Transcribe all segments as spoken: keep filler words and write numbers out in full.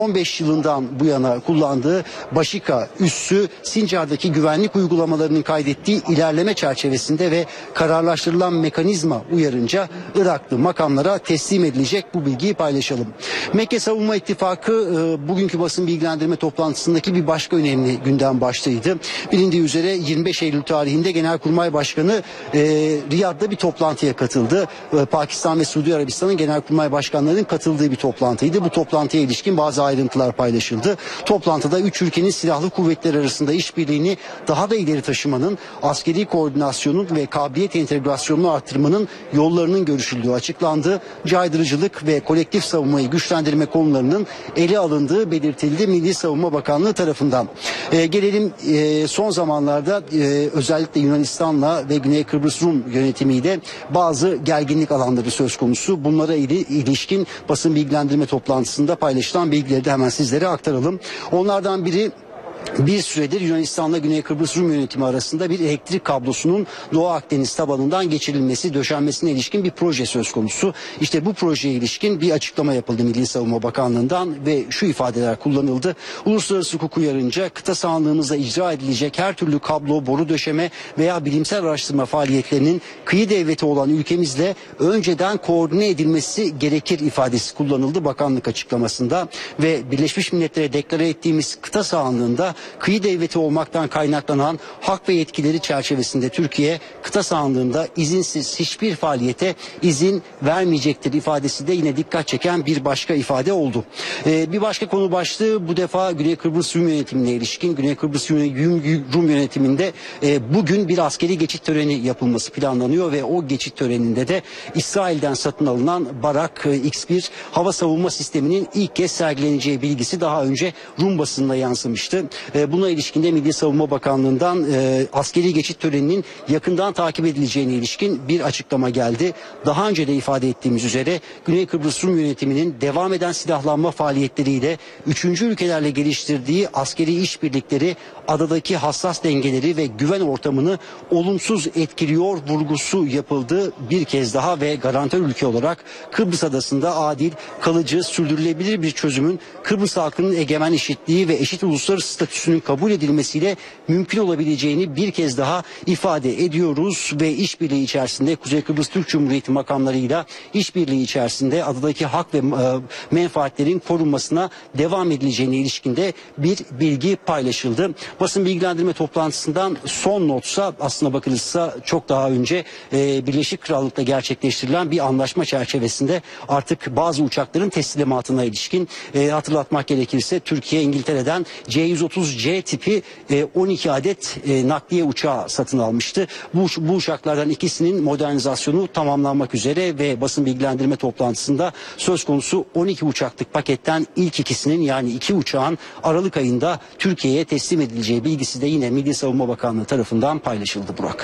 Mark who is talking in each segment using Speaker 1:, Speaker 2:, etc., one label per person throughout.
Speaker 1: on beş yılından bu yana kullandığı Başika üssü Sincar'daki güvenlik uygulamalarının kaydettiği ilerleme çerçevesinde ve kararlaştırılan mekanizma uyarınca Iraklı makamlara teslim edilecek, bu bilgiyi paylaşalım. Mekke Savunma İttifakı e, bugünkü basın bilgilendirme toplantısındaki bir başka önemli gündem başlığıydı. Bilindiği üzere yirmi beş Eylül tarihinde Genelkurmay Başkanı e, Riyad'da bir toplantıya katıldı. E, Pakistan ve Suudi Arabistan'ın Genelkurmay Başkanlarının katıldığı bir toplantıydı. Bu toplantıya ilişkin bazı ayrıntılar paylaşıldı. Toplantıda üç ülkenin silahlı kuvvetler arasında işbirliğini daha da ileri taşımanın, askeri koordinasyonun ve kabiliyet entegrasyonunu artırmanın yollarının görüşüldüğü açıklandı. Caydırıcılık ve kolektif savunmayı güçlendirme konularının ele alındığı belirtildi Milli Savunma Bakanlığı tarafından. E, gelelim e, son zamanlarda e, özellikle Yunanistan'la ve Güney Kıbrıs Rum yönetimiyle bazı gerginlik alanları söz konusu. Bunlara ilişkin basın bilgilendirme toplantısında paylaşılan bilgileri de hemen sizlere aktaralım. Onlardan biri, bir süredir Yunanistan'la Güney Kıbrıs Rum yönetimi arasında bir elektrik kablosunun Doğu Akdeniz tabanından geçirilmesi, döşenmesine ilişkin bir proje söz konusu. İşte bu projeye ilişkin bir açıklama yapıldı Milli Savunma Bakanlığı'ndan ve şu ifadeler kullanıldı. Uluslararası hukuk uyarınca kıta sahanlığımızda icra edilecek her türlü kablo, boru döşeme veya bilimsel araştırma faaliyetlerinin kıyı devleti olan ülkemizle önceden koordine edilmesi gerekir ifadesi kullanıldı bakanlık açıklamasında ve Birleşmiş Milletler'e deklare ettiğimiz kıta sahanlığında kıyı devleti olmaktan kaynaklanan hak ve yetkileri çerçevesinde Türkiye kıta sahanlığında izinsiz hiçbir faaliyete izin vermeyecektir ifadesi de yine dikkat çeken bir başka ifade oldu. Ee, bir başka konu başlığı bu defa Güney Kıbrıs Rum yönetimine ilişkin. Güney Kıbrıs Rum yönetiminde e, bugün bir askeri geçit töreni yapılması planlanıyor ve o geçit töreninde de İsrail'den satın alınan Barak e, X bir hava savunma sisteminin ilk kez sergileneceği bilgisi daha önce Rum basınına yansımıştı. Buna ilişkin de Milli Savunma Bakanlığı'ndan e, askeri geçit töreninin yakından takip edileceğine ilişkin bir açıklama geldi. Daha önce de ifade ettiğimiz üzere Güney Kıbrıs Rum yönetiminin devam eden silahlanma faaliyetleriyle üçüncü ülkelerle geliştirdiği askeri işbirlikleri adadaki hassas dengeleri ve güven ortamını olumsuz etkiliyor vurgusu yapıldı. Bir kez daha ve garantör ülke olarak Kıbrıs adasında adil, kalıcı, sürdürülebilir bir çözümün Kıbrıs halkının egemen eşitliği ve eşit uluslararası statüsünün kabul edilmesiyle mümkün olabileceğini bir kez daha ifade ediyoruz ve işbirliği içerisinde Kuzey Kıbrıs Türk Cumhuriyeti makamlarıyla işbirliği içerisinde adadaki hak ve e, menfaatlerin korunmasına devam edileceğine ilişkin de bir bilgi paylaşıldı. Basın bilgilendirme toplantısından son notsa aslına bakılırsa çok daha önce e, Birleşik Krallık'ta gerçekleştirilen bir anlaşma çerçevesinde artık bazı uçakların teslimatına ilişkin e, hatırlatmak gerekirse Türkiye İngiltere'den C yüz otuz C tipi e, on iki adet e, nakliye uçağı satın almıştı. Bu, bu uçaklardan ikisinin modernizasyonu tamamlanmak üzere ve basın bilgilendirme toplantısında söz konusu on iki uçaklık paketten ilk ikisinin yani iki uçağın Aralık ayında Türkiye'ye teslim edileceği bilgisi de yine Milli Savunma Bakanlığı tarafından paylaşıldı Burak.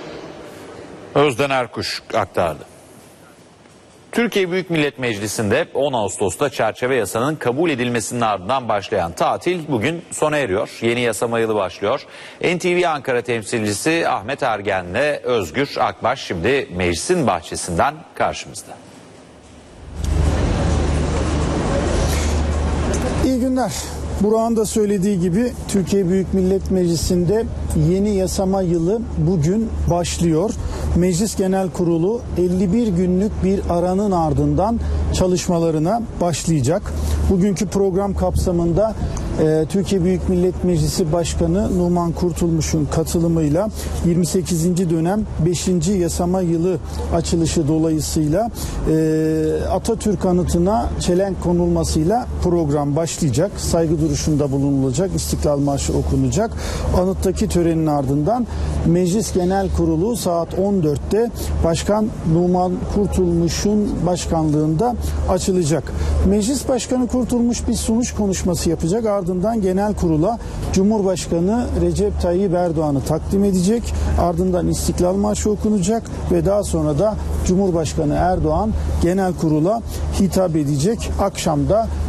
Speaker 2: Özden Erkuş aktardı. Türkiye Büyük Millet Meclisi'nde on Ağustos'ta çerçeve yasanın kabul edilmesinin ardından başlayan tatil bugün sona eriyor. Yeni yasama yılı başlıyor. N T V Ankara temsilcisi Ahmet Ergen'le Özgür Akbaş şimdi meclisin bahçesinden karşımızda.
Speaker 3: İyi günler. Burak'ın da söylediği gibi Türkiye Büyük Millet Meclisi'nde yeni yasama yılı bugün başlıyor. Meclis Genel Kurulu elli bir günlük bir aranın ardından çalışmalarına başlayacak. Bugünkü program kapsamında e, Türkiye Büyük Millet Meclisi Başkanı Numan Kurtulmuş'un katılımıyla yirmi sekizinci dönem beşinci yasama yılı açılışı dolayısıyla e, Atatürk anıtına çelenk konulmasıyla program başlayacak. Saygı duruşunda bulunulacak, İstiklal Marşı okunacak. Anıttaki törenin ardından Meclis Genel Kurulu saat on dörtte Başkan Numan Kurtulmuş'un başkanlığında açılacak. Meclis Başkanı Kurtulmuş bir sunuş konuşması yapacak. Ardından Genel Kurula Cumhurbaşkanı Recep Tayyip Erdoğan'ı takdim edecek. Ardından İstiklal Marşı okunacak ve daha sonra da Cumhurbaşkanı Erdoğan Genel Kurula hitap edecek. Akşamda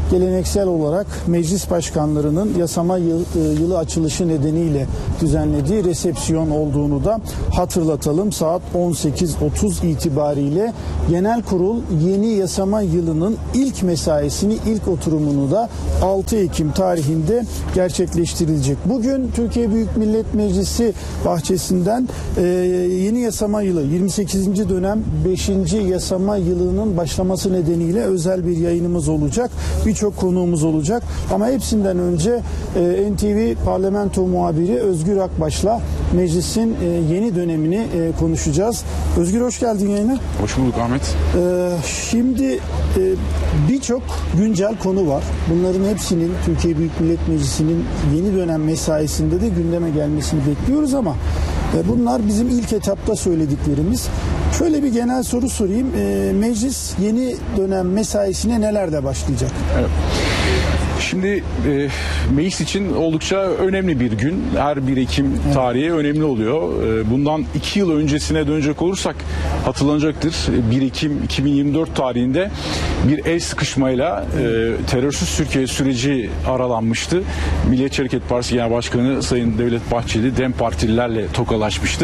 Speaker 3: geleneksel olarak meclis başkanlarının yasama yıl, yılı açılışı nedeniyle düzenlediği resepsiyon olduğunu da hatırlatalım. Saat on sekiz otuz itibariyle Genel Kurul yeni yasama yılının ilk mesaisini, ilk oturumunu da altı Ekim tarihinde gerçekleştirilecek. Bugün Türkiye Büyük Millet Meclisi bahçesinden e, yeni yasama yılı yirmi sekizinci dönem beşinci yasama yılının başlaması nedeniyle özel bir yayınımız olacak. Birçok konuğumuz olacak. Ama hepsinden önce e, N T V Parlamento muhabiri Özgür Akbaş'la meclisin e, yeni dönemini e, konuşacağız. Özgür, hoş geldin yayına.
Speaker 4: Hoş bulduk Ahmet.
Speaker 3: E, şimdi e, birçok güncel konu var. Bunların hepsinin Türkiye Büyük Millet Meclisi'nin yeni dönem mesaisinde de gündeme gelmesini bekliyoruz ama e, bunlar bizim ilk etapta söylediklerimiz. Şöyle bir genel soru sorayım. E, meclis yeni dönem mesaisine nelerde başlayacak?
Speaker 4: Evet. Şimdi e, meclis için oldukça önemli bir gün. Her bir Ekim evet. tarihi önemli oluyor. E, bundan iki yıl öncesine dönecek olursak hatırlanacaktır. bir Ekim iki bin yirmi dört tarihinde bir el sıkışmayla e, terörsüz Türkiye süreci aralanmıştı. Milliyetçi Hareket Partisi Genel Başkanı Sayın Devlet Bahçeli DEM partililerle tokalaşmıştı.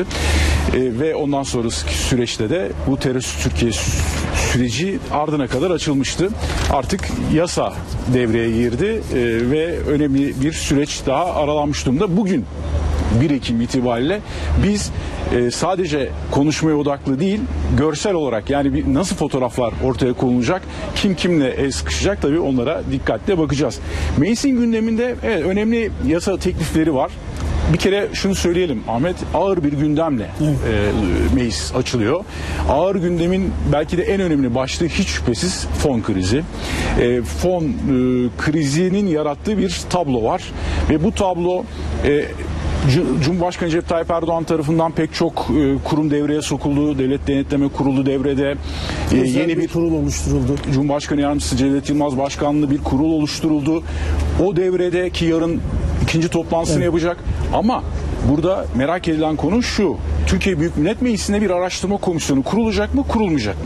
Speaker 4: E, ve ondan sonraki süreçte de bu terörsüz Türkiye süreci ardına kadar açılmıştı. Artık yasa devreye girdi e, ve önemli bir süreç daha aralanmış durumda. Bugün bir Ekim itibariyle biz e, sadece konuşmaya odaklı değil, görsel olarak yani bir, nasıl fotoğraflar ortaya konulacak, kim kimle el sıkışacak, tabii onlara dikkatle bakacağız. Meclisin gündeminde evet, önemli yasa teklifleri var. Bir kere şunu söyleyelim Ahmet, ağır bir gündemle evet. e, meclis açılıyor. Ağır gündemin belki de en önemli başlığı hiç şüphesiz fon krizi. E, fon e, krizinin yarattığı bir tablo var ve bu tablo e, Cumhurbaşkanı Recep Tayyip Erdoğan tarafından pek çok e, kurum devreye sokuldu. Devlet Denetleme Kurulu devrede. E, yeni bir,
Speaker 3: bir kurul oluşturuldu.
Speaker 4: Cumhurbaşkanı Yardımcısı Cevdet Yılmaz Başkanlığı bir kurul oluşturuldu. O devrede ki yarın ikinci toplantısını evet. yapacak. Ama burada merak edilen konu şu. Türkiye Büyük Millet Meclisi'nde bir araştırma komisyonu kurulacak mı, kurulmayacak mı?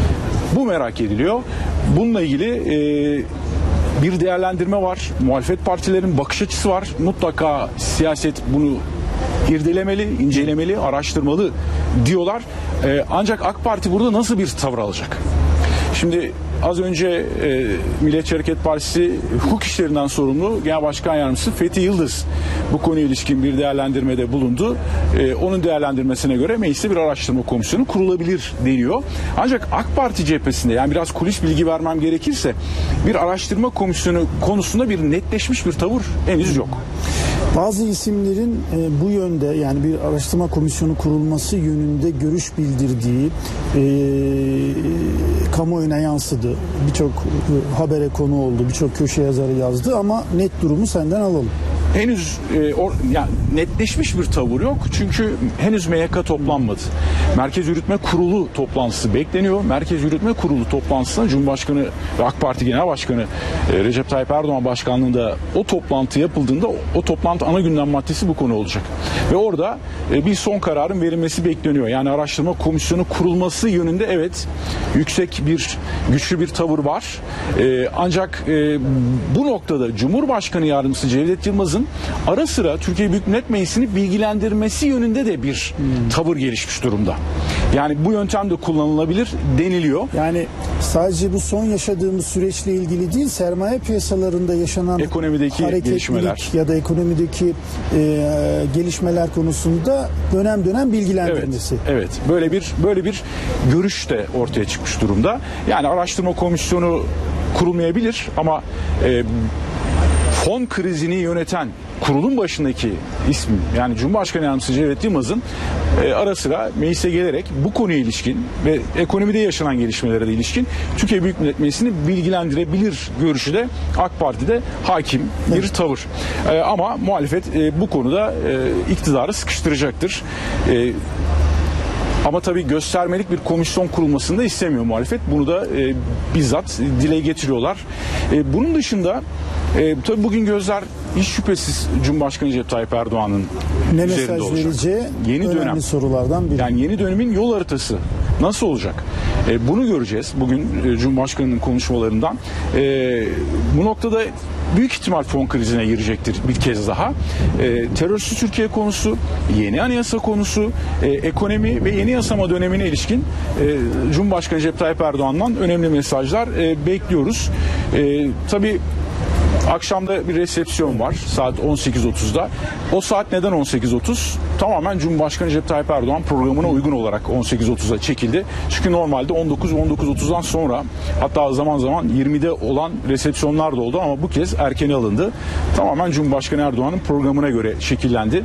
Speaker 4: Bu merak ediliyor. Bununla ilgili e, bir değerlendirme var. Muhalefet partilerin bakış açısı var. Mutlaka siyaset bunu irdelemeli, incelemeli, araştırmalı diyorlar. Ee, ancak AK Parti burada nasıl bir tavır alacak? Şimdi az önce e, Milliyetçi Hareket Partisi hukuk işlerinden sorumlu Genel Başkan Yardımcısı Fethi Yıldız bu konuya ilişkin bir değerlendirmede bulundu. E, onun değerlendirmesine göre mecliste bir araştırma komisyonu kurulabilir deniyor. Ancak AK Parti cephesinde, yani biraz kulis bilgi vermem gerekirse, bir araştırma komisyonu konusunda bir netleşmiş bir tavır henüz yok.
Speaker 3: Bazı isimlerin e, bu yönde, yani bir araştırma komisyonu kurulması yönünde görüş bildirdiği, e, kamuoyuna yansıdı. Birçok e, habere konu oldu, birçok köşe yazarı yazdı ama net durumu senden alalım.
Speaker 4: Henüz e, or, yani netleşmiş bir tavır yok çünkü henüz M Y K toplanmadı. Merkez Yürütme Kurulu toplantısı bekleniyor. Merkez Yürütme Kurulu toplantısında Cumhurbaşkanı ve AK Parti Genel Başkanı e, Recep Tayyip Erdoğan başkanlığında o toplantı yapıldığında o, o toplantı ana gündem maddesi bu konu olacak. Ve orada e, bir son kararın verilmesi bekleniyor. Yani araştırma komisyonu kurulması yönünde evet yüksek bir, güçlü bir tavır var. E, ancak e, bu noktada Cumhurbaşkanı Yardımcısı Cevdet Yılmaz'ın ara sıra Türkiye Büyük Millet Meclisi'ni bilgilendirmesi yönünde de bir hmm. tavır gelişmiş durumda. Yani bu yöntem de kullanılabilir deniliyor.
Speaker 3: Yani sadece bu son yaşadığımız süreçle ilgili değil, sermaye piyasalarında yaşanan
Speaker 4: ekonomideki gelişmeler
Speaker 3: ya da ekonomideki e, gelişmeler konusunda dönem dönem bilgilendirmesi.
Speaker 4: Evet, evet. Böyle bir böyle bir görüş de ortaya çıkmış durumda. Yani araştırma komisyonu kurulmayabilir ama e, fon krizini yöneten kurulun başındaki ismi, yani Cumhurbaşkanı Yardımcısı Cevdet Yılmaz'ın e, ara sıra meclise gelerek bu konuya ilişkin ve ekonomide yaşanan gelişmelere de ilişkin Türkiye Büyük Millet Meclisi'ni bilgilendirebilir görüşü de AK Parti'de hakim bir evet. tavır. E, ama muhalefet e, bu konuda e, iktidarı sıkıştıracaktır. E, Ama tabii göstermelik bir komisyon kurulmasını da istemiyor muhalefet. Bunu da e, bizzat dile getiriyorlar. E, bunun dışında e, tabii bugün gözler hiç şüphesiz Cumhurbaşkanı Recep Tayyip Erdoğan'ın
Speaker 3: ne
Speaker 4: üzerinde
Speaker 3: mesaj
Speaker 4: olacak.
Speaker 3: Vereceği
Speaker 4: yeni
Speaker 3: önemli
Speaker 4: dönem
Speaker 3: sorulardan biri.
Speaker 4: Yani yeni dönemin yol haritası Nasıl olacak? E, bunu göreceğiz bugün e, Cumhurbaşkanı'nın konuşmalarından. E, bu noktada büyük ihtimal fon krizine girecektir bir kez daha. E, terörsüz Türkiye konusu, yeni anayasa konusu, e, ekonomi ve yeni yasama dönemine ilişkin e, Cumhurbaşkanı Recep Tayyip Erdoğan'dan önemli mesajlar e, bekliyoruz. E, tabii akşamda bir resepsiyon var saat on sekiz otuzda. O saat neden on sekiz otuz? Tamamen Cumhurbaşkanı Recep Tayyip Erdoğan programına uygun olarak on sekiz otuza çekildi. Çünkü normalde on dokuz on dokuz otuzdan sonra, hatta zaman zaman yirmide olan resepsiyonlar da oldu ama bu kez erken alındı. Tamamen Cumhurbaşkanı Erdoğan'ın programına göre şekillendi.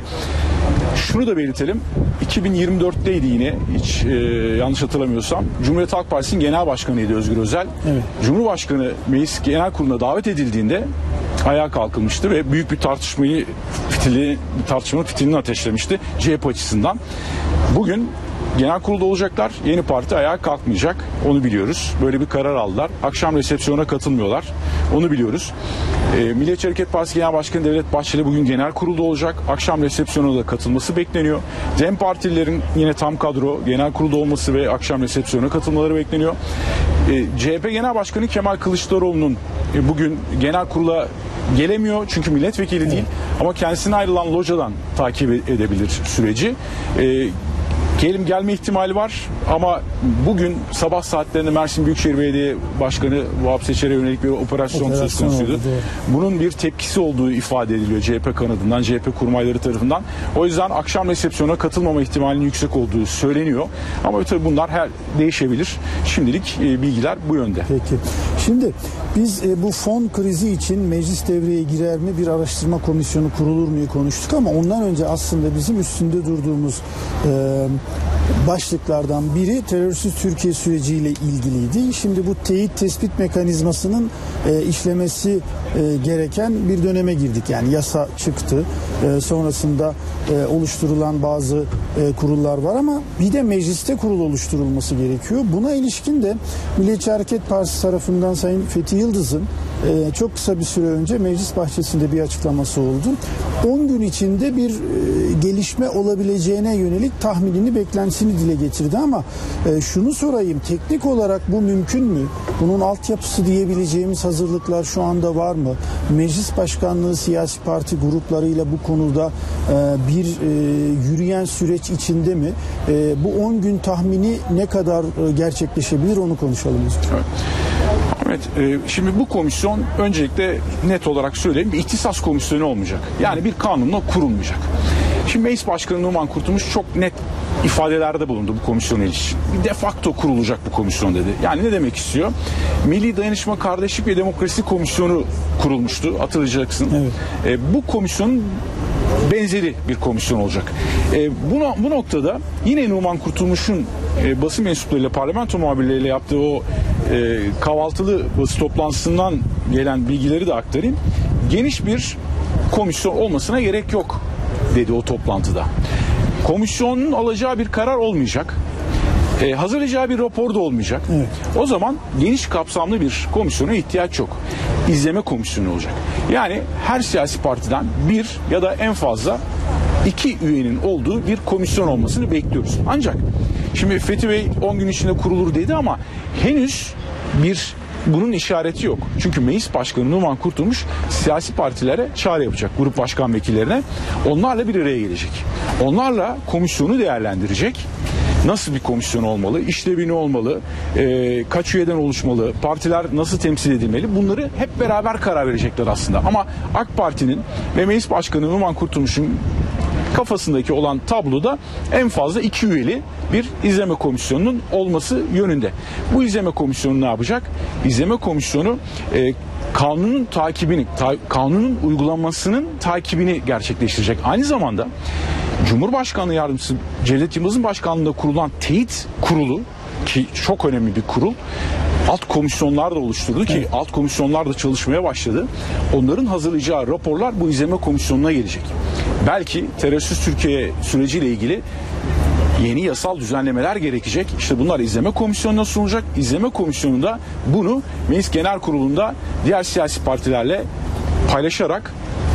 Speaker 4: Şunu da belirtelim. iki bin yirmi dörtteydi yine, hiç e, yanlış hatırlamıyorsam. Cumhuriyet Halk Partisi'nin genel başkanıydı Özgür Özel. Evet. Cumhurbaşkanı Meclis Genel Kurulu'na davet edildiğinde ayağa kalkılmıştı ve büyük bir tartışmayı fitili, tartışmanın fitilini ateşlemişti C H P açısından. Bugün genel kurulda olacaklar. Yeni parti ayağa kalkmayacak. Onu biliyoruz. Böyle bir karar aldılar. Akşam resepsiyona katılmıyorlar. Onu biliyoruz. E, Milliyetçi Hareket Partisi Genel Başkanı Devlet Bahçeli bugün genel kurulda olacak. Akşam resepsiyona da katılması bekleniyor. DEM partililerin yine tam kadro genel kurulda olması ve akşam resepsiyona katılmaları bekleniyor. E, C H P Genel Başkanı Kemal Kılıçdaroğlu'nun e, bugün genel kurula gelemiyor çünkü milletvekili değil, ama kendisine ayrılan locadan takip edebilir süreci. E, Gelim gelme ihtimali var ama bugün sabah saatlerinde Mersin Büyükşehir Belediye Başkanı Vahap Seçer'e yönelik bir operasyon, operasyon söz konusuydu. Oldu. Bunun bir tepkisi olduğu ifade ediliyor C H P kanadından, C H P kurmayları tarafından. O yüzden akşam resepsiyona katılmama ihtimalinin yüksek olduğu söyleniyor. Ama tabii bunlar her değişebilir. Şimdilik e, bilgiler bu yönde.
Speaker 3: Peki. Şimdi biz e, bu fon krizi için meclis devreye girer mi, bir araştırma komisyonu kurulur muyu konuştuk ama ondan önce aslında bizim üstünde durduğumuz e, başlıklardan biri terörsüz Türkiye süreciyle ilgiliydi. Şimdi bu teyit tespit mekanizmasının e, işlemesi e, gereken bir döneme girdik. Yani yasa çıktı. E, sonrasında e, oluşturulan bazı e, kurullar var ama bir de mecliste kurul oluşturulması gerekiyor. Buna ilişkin de Milliyetçi Hareket Partisi tarafından Sayın Fethi Yıldız'ın e, çok kısa bir süre önce meclis bahçesinde bir açıklaması oldu. on gün içinde bir e, gelişme olabileceğine yönelik tahminini, beklentisini dile getirdi ama e, şunu sorayım, teknik olarak bu mümkün mü? Bunun altyapısı diyebileceğimiz hazırlıklar şu anda var mı? Meclis başkanlığı siyasi parti gruplarıyla bu konuda e, bir e, yürüyen süreç içinde mi? E, bu on gün tahmini ne kadar e, gerçekleşebilir, onu konuşalım.
Speaker 4: Evet. Evet, e, şimdi bu komisyon öncelikle net olarak söyleyeyim, bir ihtisas komisyonu olmayacak. Yani bir kanunla kurulmayacak. Şimdi Meclis Başkanı Numan Kurtulmuş çok net ifadelerde bulundu bu komisyona ilişkin. Bir de facto kurulacak bu komisyon dedi. Yani ne demek istiyor? Milli Dayanışma, Kardeşlik ve Demokrasi Komisyonu kurulmuştu, hatırlayacaksın. Evet. E, bu komisyonun benzeri bir komisyon olacak. E, bu, bu noktada yine Numan Kurtulmuş'un e, basın mensuplarıyla, parlamento muhabirleriyle yaptığı o e, kahvaltılı basın toplantısından gelen bilgileri de aktarayım. Geniş bir komisyon olmasına gerek yok dedi o toplantıda. Komisyonun alacağı bir karar olmayacak. Ee, hazırlayacağı bir rapor da olmayacak. Evet. O zaman geniş kapsamlı bir komisyona ihtiyaç yok. İzleme komisyonu olacak. Yani her siyasi partiden bir ya da en fazla iki üyenin olduğu bir komisyon olmasını bekliyoruz. Ancak şimdi Fethi Bey on gün içinde kurulur dedi ama henüz bir bunun işareti yok. Çünkü Meclis Başkanı Numan Kurtulmuş siyasi partilere çağrı yapacak, grup başkan vekillerine. Onlarla bir araya gelecek. Onlarla komisyonu değerlendirecek. Nasıl bir komisyon olmalı, işlevi ne olmalı, e, kaç üyeden oluşmalı, partiler nasıl temsil edilmeli, bunları hep beraber karar verecekler aslında. Ama AK Parti'nin ve Meclis Başkanı Numan Kurtulmuş'un kafasındaki olan tabloda en fazla iki üyeli bir izleme komisyonunun olması yönünde. Bu izleme komisyonu ne yapacak? İzleme komisyonu e, kanunun takibini, ta, kanunun uygulanmasının takibini gerçekleştirecek. Aynı zamanda Cumhurbaşkanlığı Yardımcısı Cevdet Yılmaz'ın başkanlığında kurulan teyit kurulu, ki çok önemli bir kurul, alt komisyonlar da oluşturdu ki evet. alt komisyonlar da çalışmaya başladı. Onların hazırlayacağı raporlar bu izleme komisyonuna gelecek. Belki terörsüz Türkiye süreciyle ilgili yeni yasal düzenlemeler gerekecek. İşte bunlar izleme komisyonuna sunulacak. İzleme komisyonunda bunu Meclis Genel Kurulu'nda diğer siyasi partilerle paylaşarak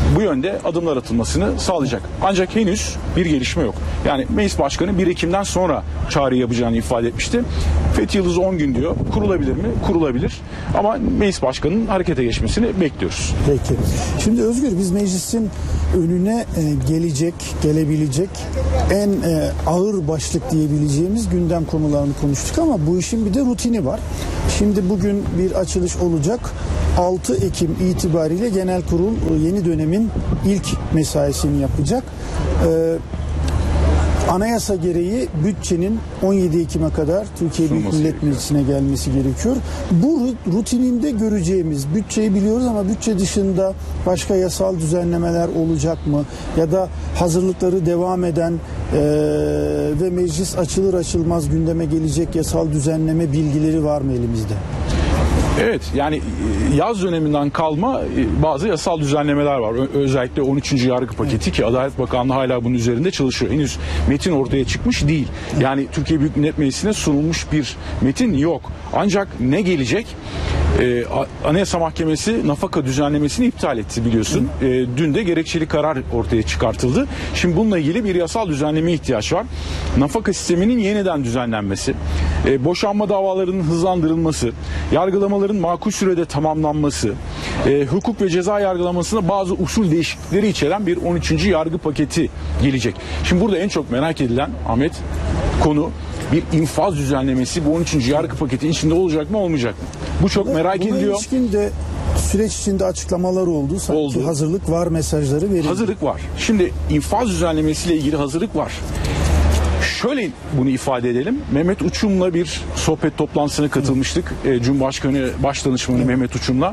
Speaker 4: bu yönde adımlar atılmasını sağlayacak. Ancak henüz bir gelişme yok. Yani Meclis Başkanı bir Ekim'den sonra çağrı yapacağını ifade etmişti. Fethi Yıldız on gün diyor. Kurulabilir mi? Kurulabilir. Ama Meclis Başkanı'nın harekete geçmesini bekliyoruz.
Speaker 3: Peki. Şimdi Özgür, biz meclisin önüne e, gelecek, gelebilecek en e, ağır başlık diyebileceğimiz gündem konularını konuştuk ama bu işin bir de rutini var. Şimdi bugün bir açılış olacak. altı Ekim itibariyle Genel Kurul yeni dönemin ilk mesaisini yapacak. Ee, Anayasa gereği bütçenin on yedi Ekim'e kadar Türkiye Büyük Millet Meclisi'ne gelmesi gerekiyor. Bu rutininde göreceğimiz, bütçeyi biliyoruz ama bütçe dışında başka yasal düzenlemeler olacak mı? Ya da hazırlıkları devam eden e, ve meclis açılır açılmaz gündeme gelecek yasal düzenleme bilgileri var mı elimizde?
Speaker 4: Evet, yani yaz döneminden kalma bazı yasal düzenlemeler var. Özellikle on üçüncü yargı paketi ki Adalet Bakanlığı hala bunun üzerinde çalışıyor. Henüz metin ortaya çıkmış değil. Yani Türkiye Büyük Millet Meclisi'ne sunulmuş bir metin yok. Ancak ne gelecek? Ee, Anayasa Mahkemesi nafaka düzenlemesini iptal etti biliyorsun. Ee, dün de gerekçeli karar ortaya çıkartıldı. Şimdi bununla ilgili bir yasal düzenlemeye ihtiyaç var. Nafaka sisteminin yeniden düzenlenmesi, e, boşanma davalarının hızlandırılması, yargılamaların makul sürede tamamlanması, e, hukuk ve ceza yargılamasında bazı usul değişiklikleri içeren bir on üçüncü yargı paketi gelecek. Şimdi burada en çok merak edilen Ahmet konu bir infaz düzenlemesi bu on üçüncü yargı paketi içinde olacak mı olmayacak mı? Bu çok merak
Speaker 3: Buna
Speaker 4: ediliyor.
Speaker 3: ilişkin de süreç içinde açıklamalar oldu. Sanki
Speaker 4: oldu.
Speaker 3: Hazırlık var mesajları verildi.
Speaker 4: Hazırlık var. Şimdi infaz düzenlemesiyle ilgili hazırlık var. Şöyle bunu ifade edelim. Mehmet Uçum'la bir sohbet toplantısına katılmıştık. E, Cumhurbaşkanı Başdanışmanı Mehmet Uçum'la.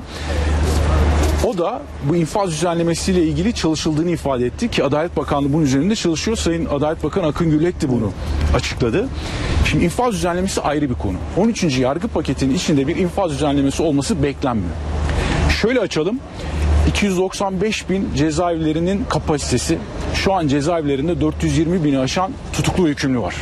Speaker 4: O da bu infaz düzenlemesiyle ilgili çalışıldığını ifade etti ki Adalet Bakanlığı bunun üzerinde çalışıyor. Sayın Adalet Bakanı Akın Gürlek de bunu açıkladı. Şimdi infaz düzenlemesi ayrı bir konu. on üçüncü yargı paketinin içinde bir infaz düzenlemesi olması beklenmiyor. Şöyle açalım. iki yüz doksan beş bin cezaevlerinin kapasitesi, şu an cezaevlerinde dört yüz yirmi bini aşan tutuklu hükümlü var.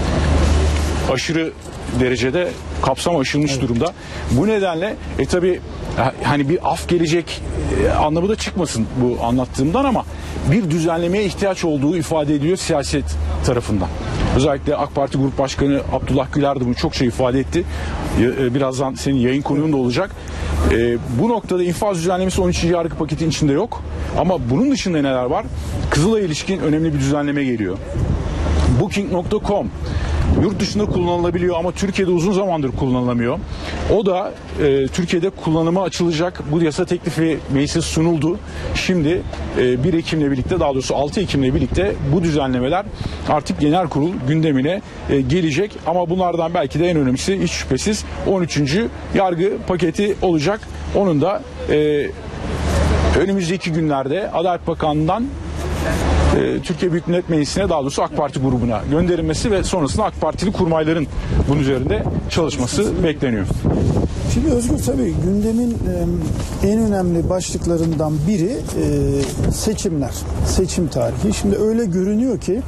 Speaker 4: Aşırı derecede kapsam aşılmış evet. durumda. Bu nedenle e tabi hani bir af gelecek e, anlamı da çıkmasın bu anlattığımdan ama bir düzenlemeye ihtiyaç olduğu ifade ediliyor siyaset tarafından. Özellikle AK Parti Grup Başkanı Abdullah Güler de bunu çok şey ifade etti. E, birazdan senin yayın konuğun da olacak. E, bu noktada infaz düzenlemesi on üçüncü yargı paketinin içinde yok. Ama bunun dışında neler var? Kızılay'a ilişkin önemli bir düzenleme geliyor. Booking nokta com yurt dışında kullanılabiliyor ama Türkiye'de uzun zamandır kullanılamıyor. O da e, Türkiye'de kullanıma açılacak. Bu yasa teklifi meclise sunuldu. Şimdi e, bir Ekim'le birlikte, daha doğrusu altı Ekim'le birlikte bu düzenlemeler artık genel kurul gündemine e, gelecek. Ama bunlardan belki de en önemlisi hiç şüphesiz on üçüncü yargı paketi olacak. Onun da e, önümüzdeki günlerde Adalet Bakanlığı'ndan Türkiye Büyük Millet Meclisi'ne, daha doğrusu AK Parti grubuna gönderilmesi ve sonrasında AK Partili kurmayların bunun üzerinde çalışması bekleniyor.
Speaker 3: Şimdi Özgür, tabii gündemin en önemli başlıklarından biri seçimler, seçim tarihi. Şimdi öyle görünüyor ki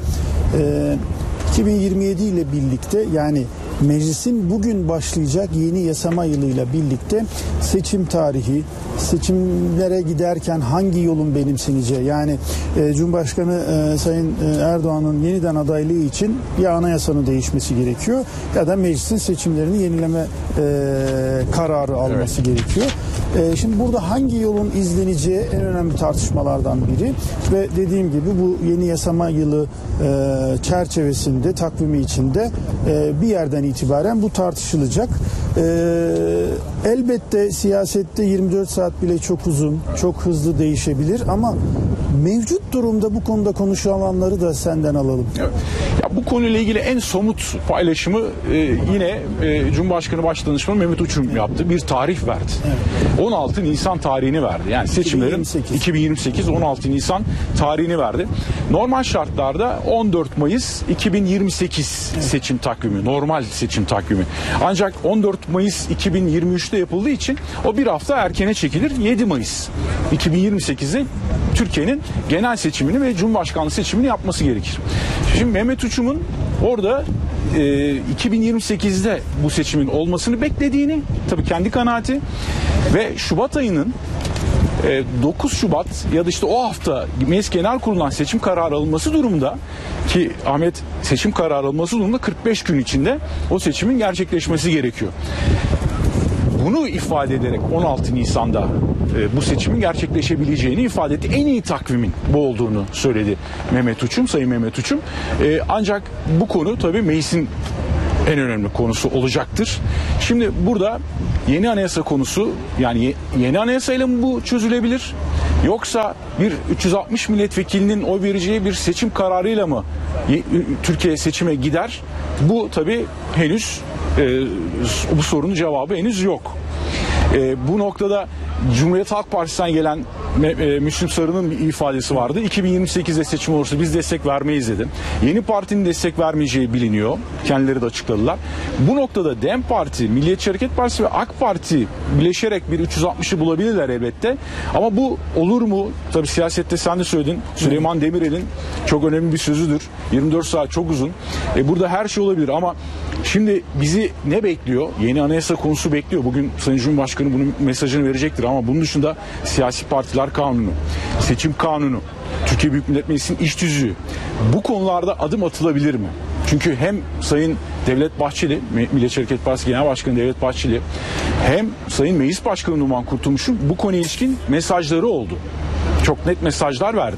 Speaker 3: iki bin yirmi yedi ile birlikte, yani meclisin bugün başlayacak yeni yasama yılıyla birlikte seçim tarihi, seçimlere giderken hangi yolun benimseneceği, yani e, Cumhurbaşkanı e, Sayın e, Erdoğan'ın yeniden adaylığı için ya anayasanın değişmesi gerekiyor ya da meclisin seçimlerini yenileme e, kararı alması evet. gerekiyor. E, şimdi burada hangi yolun izleneceği en önemli tartışmalardan biri ve dediğim gibi bu yeni yasama yılı e, çerçevesinde, takvimi içinde e, bir yerden itibaren bu tartışılacak. Ee, elbette siyasette yirmi dört saat bile çok uzun, çok hızlı değişebilir ama mevcut durumda bu konuda konuşulanları da senden alalım.
Speaker 4: Evet. Ya bu konuyla ilgili en somut paylaşımı e, yine e, Cumhurbaşkanı Başdanışmanı Mehmet Uçum yaptı. Bir tarih verdi. Evet. on altı Nisan tarihini verdi. Yani seçimlerin iki bin yirmi sekiz on altı Nisan tarihini verdi. Normal şartlarda on dört Mayıs iki bin yirmi sekiz evet. seçim takvimi, normal seçim takvimi. Ancak on dört Mayıs iki bin yirmi üçte yapıldığı için o bir hafta erkene çekilir. yedi Mayıs iki bin yirmi sekizde Türkiye'nin genel seçimini ve Cumhurbaşkanlığı seçimini yapması gerekir. Şimdi Mehmet Uçum'un orada e, iki bin yirmi sekizde bu seçimin olmasını beklediğini, tabii kendi kanaati ve Şubat ayının dokuz Şubat ya da işte o hafta Meclis Genel Kurulu'ndan seçim kararı alınması durumunda, ki Ahmet seçim kararı alınması durumunda kırk beş gün içinde o seçimin gerçekleşmesi gerekiyor. Bunu ifade ederek on altı Nisan'da e, bu seçimin gerçekleşebileceğini ifade etti. En iyi takvimin bu olduğunu söyledi Mehmet Uçum, Sayın Mehmet Uçum. E, ancak bu konu tabii meclisin en önemli konusu olacaktır. Şimdi burada yeni anayasa konusu, yani yeni anayasayla mı bu çözülebilir? Yoksa bir üç yüz altmış milletvekilinin oy vereceği bir seçim kararıyla mı Türkiye seçime gider? Bu tabii henüz e, bu sorunun cevabı henüz yok. E, bu noktada Cumhuriyet Halk Partisi'nden gelen e, Müslüm Sarı'nın bir ifadesi vardı. iki bin yirmi sekizde seçim olursa biz destek vermeyiz dedi. Yeni partinin destek vermeyeceği biliniyor. Kendileri de açıkladılar. Bu noktada DEM Parti, Milliyetçi Hareket Partisi ve AK Parti birleşerek bir üç yüz altmışı bulabilirler elbette. Ama bu olur mu? Tabii siyasette sen de söyledin. Süleyman Demirel'in çok önemli bir sözüdür. yirmi dört saat çok uzun. E, burada her şey olabilir ama şimdi bizi ne bekliyor? Yeni anayasa konusu bekliyor. Bugün Sayın Cumhurbaşkanı bunun mesajını verecektir ama bunun dışında siyasi partiler kanunu, seçim kanunu, Türkiye Büyük Millet Meclisi'nin iş tüzüğü, bu konularda adım atılabilir mi? Çünkü hem Sayın Devlet Bahçeli, Milliyetçi Hareket Partisi Genel Başkanı Devlet Bahçeli, hem Sayın Meclis Başkanı Numan Kurtulmuş'un bu konuya ilişkin mesajları oldu. Çok net mesajlar verdi.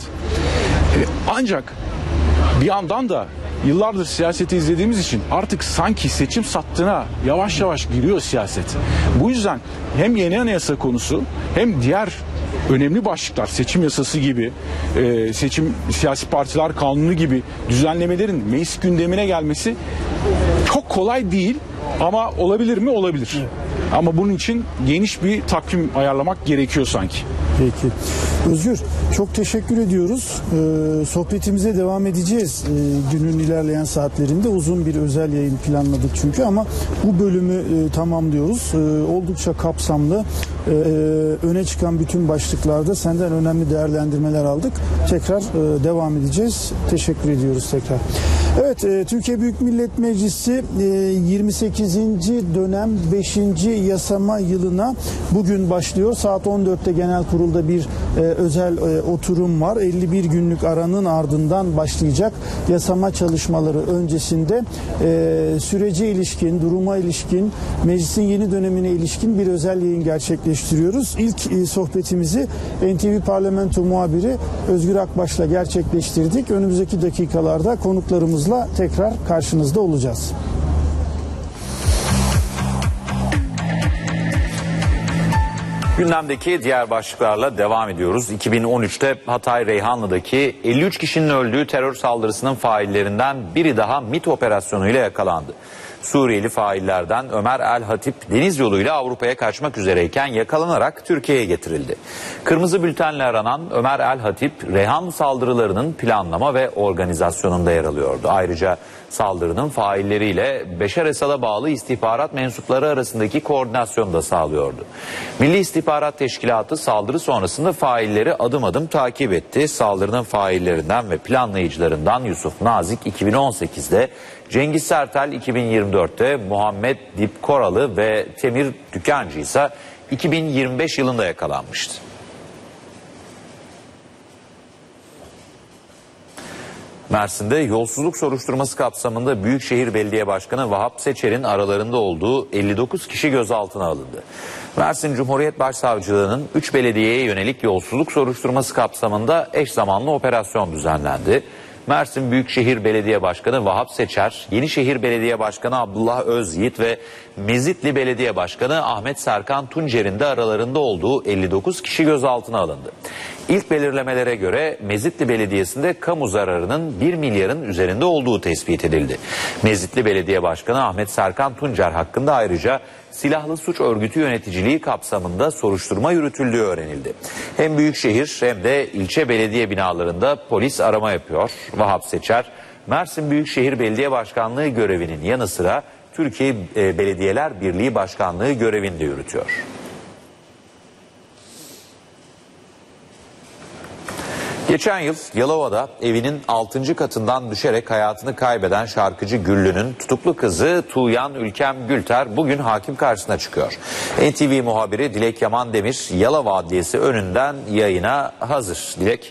Speaker 4: Ancak bir yandan da yıllardır siyaseti izlediğimiz için artık sanki seçim sattığına yavaş yavaş giriyor siyaset. Bu yüzden hem yeni anayasa konusu hem diğer önemli başlıklar, seçim yasası gibi, e, seçim siyasi partiler kanunu gibi düzenlemelerin meclis gündemine gelmesi çok kolay değil ama olabilir mi? Olabilir. Evet. Ama bunun için geniş bir takvim ayarlamak gerekiyor sanki.
Speaker 3: Peki. Özgür, çok teşekkür ediyoruz. Ee, sohbetimize devam edeceğiz. Ee, günün ilerleyen saatlerinde uzun bir özel yayın planladık çünkü ama bu bölümü e, tamamlıyoruz. Ee, oldukça kapsamlı, e, öne çıkan bütün başlıklarda senden önemli değerlendirmeler aldık. Tekrar e, devam edeceğiz. Teşekkür ediyoruz tekrar. Evet, e, Türkiye Büyük Millet Meclisi e, yirmi sekizinci dönem beşinci yasama yılına bugün başlıyor. Saat on dörtte genel kurulda bir e, özel e, oturum var. elli bir günlük aranın ardından başlayacak yasama çalışmaları öncesinde e, sürece ilişkin, duruma ilişkin, meclisin yeni dönemine ilişkin bir özel yayın gerçekleştiriyoruz. İlk e, sohbetimizi N T V Parlamento muhabiri Özgür Akbaş'la gerçekleştirdik. Önümüzdeki dakikalarda konuklarımızla tekrar karşınızda olacağız.
Speaker 2: Gündemdeki diğer başlıklarla devam ediyoruz. iki bin on üçte Hatay Reyhanlı'daki elli üç kişinin öldüğü terör saldırısının faillerinden biri daha MİT operasyonuyla yakalandı. Suriyeli faillerden Ömer El Hatip deniz yoluyla Avrupa'ya kaçmak üzereyken yakalanarak Türkiye'ye getirildi. Kırmızı bültenle aranan Ömer El Hatip, Reyhanlı saldırılarının planlama ve organizasyonunda yer alıyordu. Ayrıca saldırının failleriyle Beşar Esad'a bağlı istihbarat mensupları arasındaki koordinasyonu da sağlıyordu. Milli İstihbarat Teşkilatı saldırı sonrasında failleri adım adım takip etti. Saldırının faillerinden ve planlayıcılarından Yusuf Nazik iki bin on sekizde, Cengiz Sertel iki bin yirmi dörtte, Muhammed Dip Koralı ve Temir Dükancı ise iki bin yirmi beş yılında yakalanmıştı. Mersin'de yolsuzluk soruşturması kapsamında Büyükşehir Belediye Başkanı Vahap Seçer'in aralarında olduğu elli dokuz kişi gözaltına alındı. Mersin Cumhuriyet Başsavcılığı'nın üç belediyeye yönelik yolsuzluk soruşturması kapsamında eş zamanlı operasyon düzenlendi. Mersin Büyükşehir Belediye Başkanı Vahap Seçer, Yenişehir Belediye Başkanı Abdullah Özyiğit ve Mezitli Belediye Başkanı Ahmet Serkan Tuncer'in de aralarında olduğu elli dokuz kişi gözaltına alındı. İlk belirlemelere göre Mezitli Belediyesi'nde kamu zararının bir milyarın üzerinde olduğu tespit edildi. Mezitli Belediye Başkanı Ahmet Serkan Tuncer hakkında ayrıca silahlı suç örgütü yöneticiliği kapsamında soruşturma yürütüldüğü öğrenildi. Hem büyükşehir hem de ilçe belediye binalarında polis arama yapıyor. Vahap Seçer, Mersin Büyükşehir Belediye Başkanlığı görevinin yanı sıra Türkiye Belediyeler Birliği Başkanlığı görevini de yürütüyor. Geçen yıl Yalova'da evinin altıncı katından düşerek hayatını kaybeden şarkıcı Güllü'nün tutuklu kızı Tuğyan Ülkem Gülter bugün hakim karşısına çıkıyor. N T V muhabiri Dilek Yaman Demir Yalova Adliyesi önünden yayına hazır. Dilek.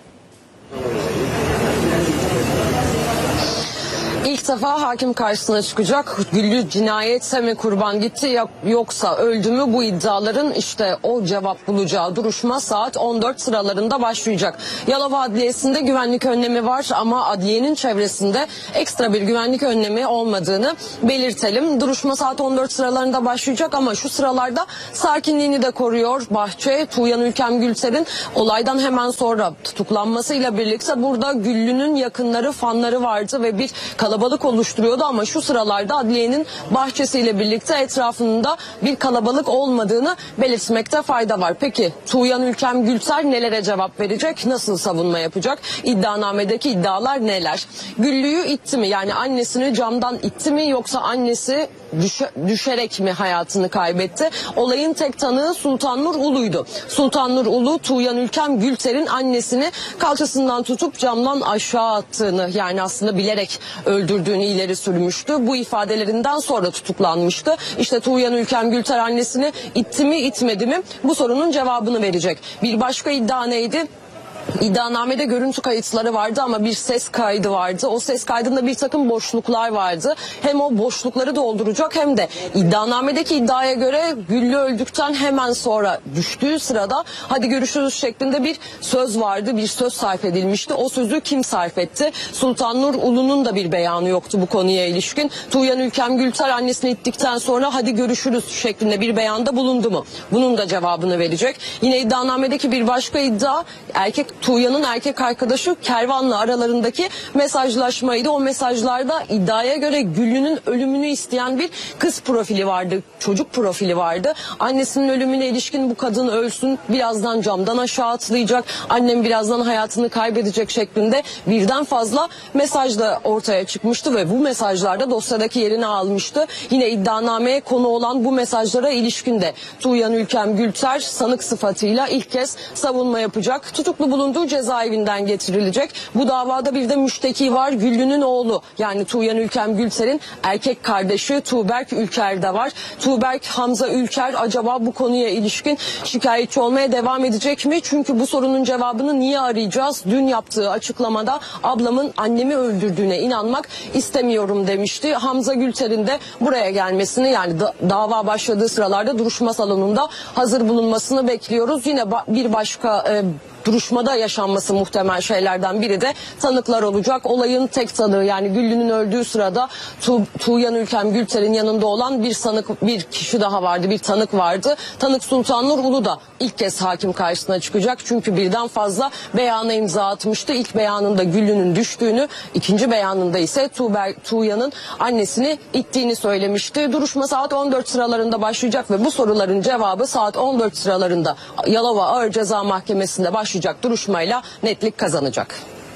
Speaker 5: İlk defa hakim karşısına çıkacak. Güllü cinayetse mi kurban gitti yoksa öldü mü, bu iddiaların işte o cevap bulacağı duruşma saat on dört sıralarında başlayacak. Yalova Adliyesi'nde güvenlik önlemi var ama adliyenin çevresinde ekstra bir güvenlik önlemi olmadığını belirtelim. Duruşma saat on dört sıralarında başlayacak ama şu sıralarda sakinliğini de koruyor bahçe. Tuğyan Ülkem Gülter'in olaydan hemen sonra tutuklanmasıyla birlikte burada Güllü'nün yakınları, fanları vardı ve bir kalabalık oluşturuyordu ama şu sıralarda adliyenin bahçesiyle birlikte etrafında bir kalabalık olmadığını belirtmekte fayda var. Peki Tuğyan Ülkem Gülter nelere cevap verecek? Nasıl savunma yapacak? İddianamedeki iddialar neler? Güllü'yü itti mi? Yani annesini camdan itti mi yoksa annesi düşe, düşerek mi hayatını kaybetti? Olayın tek tanığı Sultanur Ulu'ydu. Sultanur Ulu Tuğyan Ülkem Gülter'in annesini kalçasından tutup camdan aşağı attığını, yani aslında bilerek öldürdüğünü ileri sürmüştü. Bu ifadelerinden sonra tutuklanmıştı. İşte Tuğyan Ülkem Gülter annesini itti mi itmedi mi bu sorunun cevabını verecek. Bir başka iddia neydi? İddianamede görüntü kayıtları vardı ama bir ses kaydı vardı. O ses kaydında bir takım boşluklar vardı. Hem o boşlukları dolduracak hem de iddianamedeki iddiaya göre Güllü öldükten hemen sonra düştüğü sırada hadi görüşürüz şeklinde bir söz vardı. Bir söz sarf edilmişti. O sözü kim sarf etti? Sultanur Ulu'nun da bir beyanı yoktu bu konuya ilişkin. Tuğyan Ülkem Gülter annesini ittikten sonra hadi görüşürüz şeklinde bir beyanda bulundu mu? Bunun da cevabını verecek. Yine iddianamedeki bir başka iddia erkek Tuğyan'ın erkek arkadaşı Kervan'la aralarındaki mesajlaşmaydı. O mesajlarda iddiaya göre Güllü'nün ölümünü isteyen bir kız profili vardı. Çocuk profili vardı. Annesinin ölümüne ilişkin bu kadın ölsün, birazdan camdan aşağı atlayacak, annem birazdan hayatını kaybedecek şeklinde birden fazla mesaj da ortaya çıkmıştı ve bu mesajlarda dosyadaki yerini almıştı. Yine iddianameye konu olan bu mesajlara ilişkin de Tuğyan Ülkem Gülter sanık sıfatıyla ilk kez savunma yapacak. Tutuklu bulunduğu cezaevinden getirilecek. Bu davada bir de müşteki var. Güllü'nün oğlu, yani Tuğyan Ülkem Gülter'in erkek kardeşi Tuğberk Ülker de var. Tuğberk Hamza Ülker acaba bu konuya ilişkin şikayetçi olmaya devam edecek mi? Çünkü bu sorunun cevabını niye arayacağız? Dün yaptığı açıklamada ablamın annemi öldürdüğüne inanmak istemiyorum demişti. Hamza Gülter'in de buraya gelmesini, yani da, dava başladığı sıralarda duruşma salonunda hazır bulunmasını bekliyoruz. Yine ba- bir başka e, duruşmada yaşanması muhtemel şeylerden biri de tanıklar olacak. Olayın tek tanığı, yani Güllü'nün öldüğü sırada Tu Tuğyan Ülkem Gülter'in yanında olan bir sanık, bir kişi daha vardı, bir tanık vardı. Tanık Sultanur Ulu da ilk kez hakim karşısına çıkacak. Çünkü birden fazla beyana imza atmıştı. İlk beyanında Güllü'nün düştüğünü, ikinci beyanında ise Tuğyan'ın annesini ittiğini söylemişti. Duruşma saat on dört sıralarında başlayacak ve bu soruların cevabı saat on dört sıralarında Yalova Ağır Ceza Mahkemesi'nde başlayacak. Duruşmayla netlik kazanacak.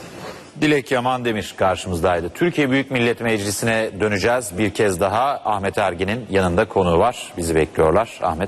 Speaker 2: Dilek Yaman Demir karşımızdaydı. Türkiye Büyük Millet Meclisi'ne döneceğiz. Bir kez daha Ahmet Ergin'in yanında konuğu var. Bizi bekliyorlar. Ahmet.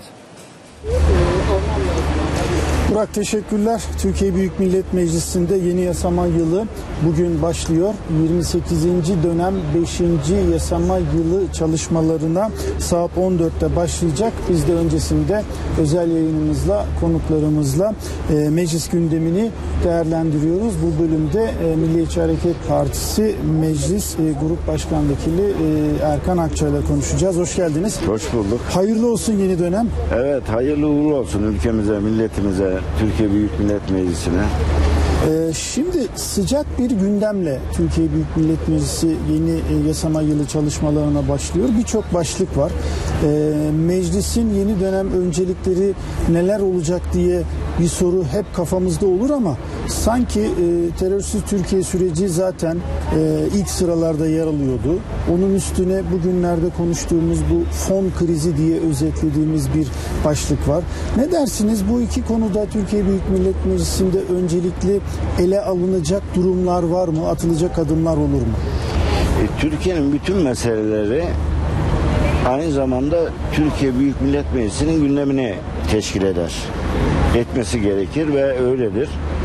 Speaker 3: Burak teşekkürler. Türkiye Büyük Millet Meclisi'nde yeni yasama yılı bugün başlıyor. yirmi sekizinci dönem beşinci yasama yılı çalışmalarına saat on dörtte başlayacak. Biz de öncesinde özel yayınımızla, konuklarımızla e, meclis gündemini değerlendiriyoruz. Bu bölümde e, Milliyetçi Hareket Partisi Meclis e, Grup Başkan Vekili e, Erkan Akça ile konuşacağız. Hoş geldiniz.
Speaker 6: Hoş bulduk.
Speaker 3: Hayırlı olsun yeni dönem.
Speaker 6: Evet, hayırlı uğurlu olsun ülkemize, milletimize, Türkiye Büyük Millet Meclisi'ne.
Speaker 3: Ee, şimdi sıcak bir gündemle Türkiye Büyük Millet Meclisi yeni e, yasama yılı çalışmalarına başlıyor. Birçok başlık var. Ee, meclisin yeni dönem öncelikleri neler olacak diye bir soru hep kafamızda olur ama sanki e, terörsüz Türkiye süreci zaten e, ilk sıralarda yer alıyordu. Onun üstüne bugünlerde konuştuğumuz bu fon krizi diye özetlediğimiz bir başlık var. Ne dersiniz, bu iki konuda Türkiye Büyük Millet Meclisi'nde öncelikli ele alınacak durumlar var mı? Atılacak adımlar olur mu?
Speaker 6: E, Türkiye'nin bütün meseleleri aynı zamanda Türkiye Büyük Millet Meclisi'nin gündemini teşkil eder. Etmesi gerekir ve öyledir.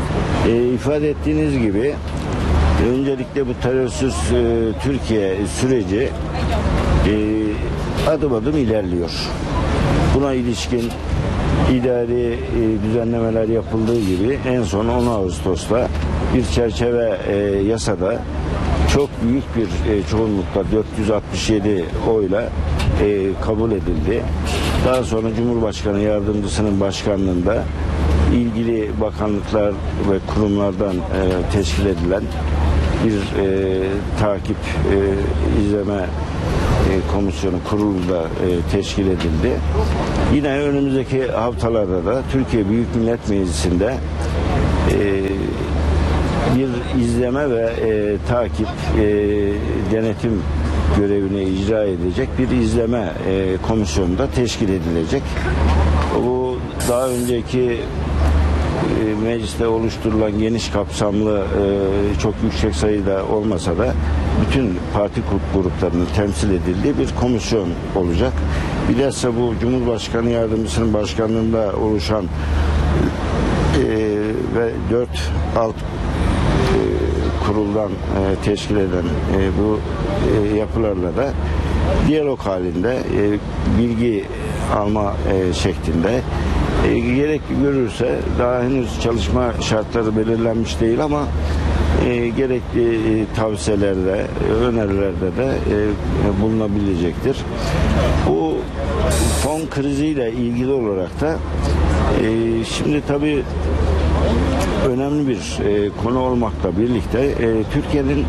Speaker 6: E, ifade ettiğiniz gibi öncelikle bu terörsüz e, Türkiye süreci e, adım adım ilerliyor. Buna ilişkin idari e, düzenlemeler yapıldığı gibi en son on Ağustos'ta bir çerçeve e, yasada çok büyük bir e, çoğunlukla dört yüz altmış yedi oyla e, kabul edildi. Daha sonra Cumhurbaşkanı Yardımcısının başkanlığında ilgili bakanlıklar ve kurumlardan e, teşkil edilen bir e, takip e, izleme e, komisyonu kurulu da e, teşkil edildi. Yine önümüzdeki haftalarda da Türkiye Büyük Millet Meclisi'nde e, bir izleme ve e, takip e, denetim görevini icra edecek bir izleme e, komisyonu da teşkil edilecek. Bu daha önceki mecliste oluşturulan geniş kapsamlı çok yüksek sayıda olmasa da bütün parti gruplarının temsil edildiği bir komisyon olacak. Bilhassa bu Cumhurbaşkanı Yardımcısının başkanlığında oluşan ve dört alt kuruldan teşkil eden bu yapılarla da diyalog halinde bilgi alma şeklinde E, gerek görürse daha henüz çalışma şartları belirlenmiş değil ama e, gerekli e, tavsiyelerde, önerilerde de e, bulunabilecektir. Bu fon kriziyle ilgili olarak da e, şimdi tabii önemli bir e, konu olmakla birlikte e, Türkiye'nin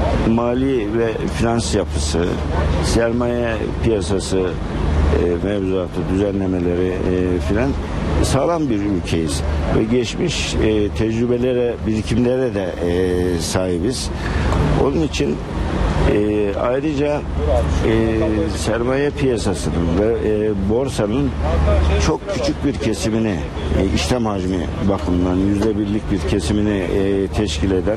Speaker 6: mali ve finans yapısı, sermaye piyasası e, mevzuatı, düzenlemeleri e, filan sağlam bir ülkeyiz ve geçmiş e, tecrübelere, birikimlere de e, sahibiz. Onun için e, ayrıca e, sermaye piyasasının ve e, borsanın çok küçük bir kesimini, e, işlem hacmi bakımından yüzde birlik bir kesimini e, teşkil eden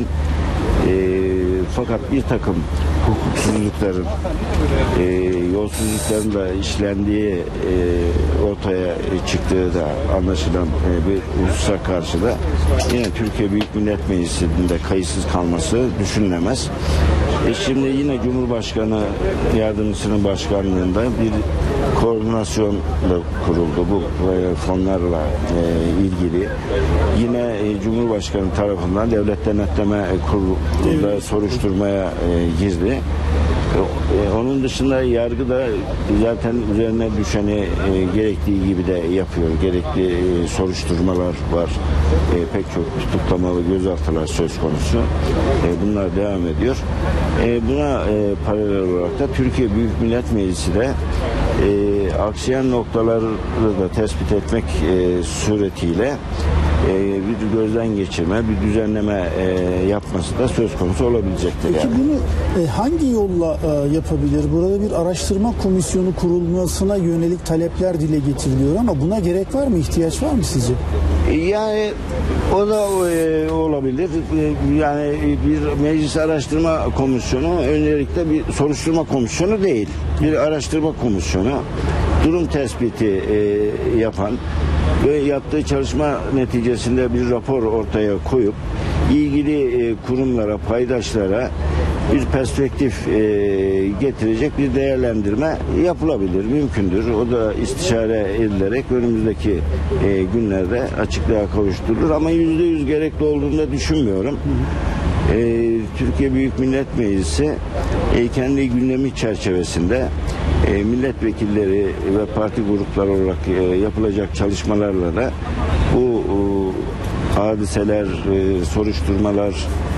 Speaker 6: e, fakat bir takım hukuksuzlukların, e, yolsuzlukların da işlendiği e, ortaya çıktığı da anlaşılan e, bir hususa karşı da yine Türkiye Büyük Millet Meclisi'nde kayıtsız kalması düşünülemez. E şimdi yine Cumhurbaşkanı Yardımcısının başkanlığında bir koordinasyon da kuruldu bu e, fonlarla e, ilgili. Yine e, Cumhurbaşkanı tarafından Devlet Denetleme Kurulu'nda soruşturmaya e, girdi. E, onun dışında yargı da zaten üzerine düşeni e, gerektiği gibi de yapıyor. Gerekli e, soruşturmalar var. E, pek çok tutuklama ve gözaltılar söz konusu. E, bunlar devam ediyor. E, buna e, paralel olarak da Türkiye Büyük Millet Meclisi de e, aksayan noktaları da tespit etmek e, suretiyle e, bir gözden geçirme, bir düzenleme e, yapması da söz konusu olabilecektir.
Speaker 3: Peki
Speaker 6: yani.
Speaker 3: bunu e, hangi yolla e, yapabilir? Burada bir araştırma komisyonu kurulmasına yönelik talepler dile getiriliyor ama buna gerek var mı? İhtiyaç var mı sizce?
Speaker 6: Yani o da e, olabilir. E, yani bir meclis araştırma komisyonu öncelikle bir soruşturma komisyonu değil. Bir araştırma komisyonu durum tespiti e, yapan ve yaptığı çalışma neticesinde bir rapor ortaya koyup ilgili e, kurumlara, paydaşlara bir perspektif e, getirecek bir değerlendirme yapılabilir, mümkündür. O da istişare edilerek önümüzdeki e, günlerde açıklığa kavuşturulur ama yüzde yüz gerekli olduğunu da düşünmüyorum. E, Türkiye Büyük Millet Meclisi e, kendi gündemi çerçevesinde e, milletvekilleri ve parti grupları olarak e, yapılacak çalışmalarla da bu e, hadiseler, e, soruşturmalar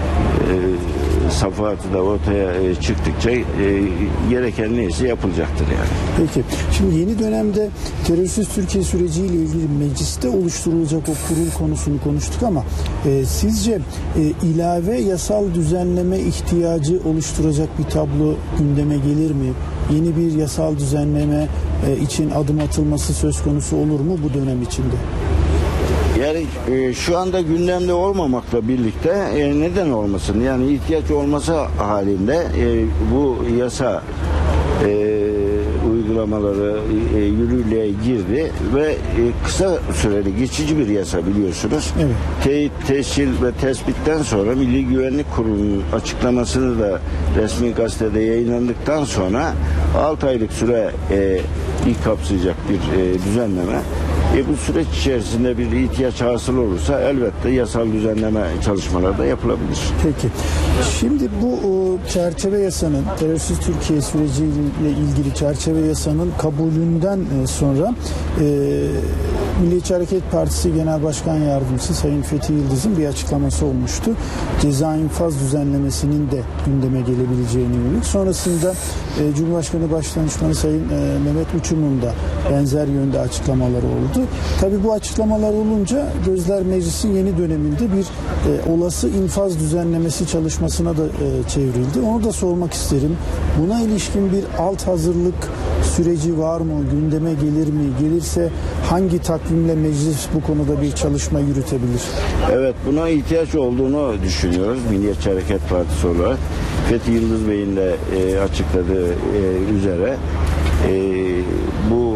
Speaker 6: e, safahatı da ortaya e, çıktıkça e, gereken neyse yapılacaktır yani.
Speaker 3: Peki. Şimdi yeni dönemde terörsüz Türkiye süreciyle ilgili mecliste oluşturulacak o kurul konusunu konuştuk ama e, sizce e, ilave yasal düzenleme ihtiyacı oluşturacak bir tablo gündeme gelir mi? Yeni bir yasal düzenleme e, için adım atılması söz konusu olur mu bu dönem içinde?
Speaker 6: Yani e, şu anda gündemde olmamakla birlikte e, neden olmasın? Yani ihtiyaç olması halinde e, bu yasa e, uygulanarak uygulamaları e, yürürlüğe girdi ve e, kısa süreli geçici bir yasa biliyorsunuz.
Speaker 3: Evet.
Speaker 6: Teyit, tescil ve tespitten sonra Milli Güvenlik Kurulu'nun açıklamasını da resmi gazetede yayınlandıktan sonra altı aylık süre e, ilk kapsayacak bir e, düzenleme. E, bu süreç içerisinde bir ihtiyaç hasıl olursa elbette yasal düzenleme çalışmaları da yapılabilir.
Speaker 3: Peki. Şimdi bu o, çerçeve yasanın, terörsüz Türkiye süreciyle ilgili çerçeve yasanın kabulünden e, sonra e, Milliyetçi Hareket Partisi Genel Başkan Yardımcısı Sayın Fethi Yıldız'ın bir açıklaması olmuştu. Ceza infaz düzenlemesinin de gündeme gelebileceğine yönelik. Sonrasında e, Cumhurbaşkanı Başdanışmanı Sayın e, Mehmet Uçum'un da benzer yönde açıklamaları oldu. Tabii bu açıklamalar olunca gözler meclisin yeni döneminde bir e, olası infaz düzenlemesi çalışmasına da e, çevrildi. Onu da sormak isterim. Buna ilişkin bir alt hazırlık süreci var mı? Gündeme gelir mi? Gelirse hangi takvimle meclis bu konuda bir çalışma yürütebilir?
Speaker 6: Evet, buna ihtiyaç olduğunu düşünüyoruz Milliyetçi Hareket Partisi olarak. Fethi Yıldız Bey'in de e, açıkladığı e, üzere e, bu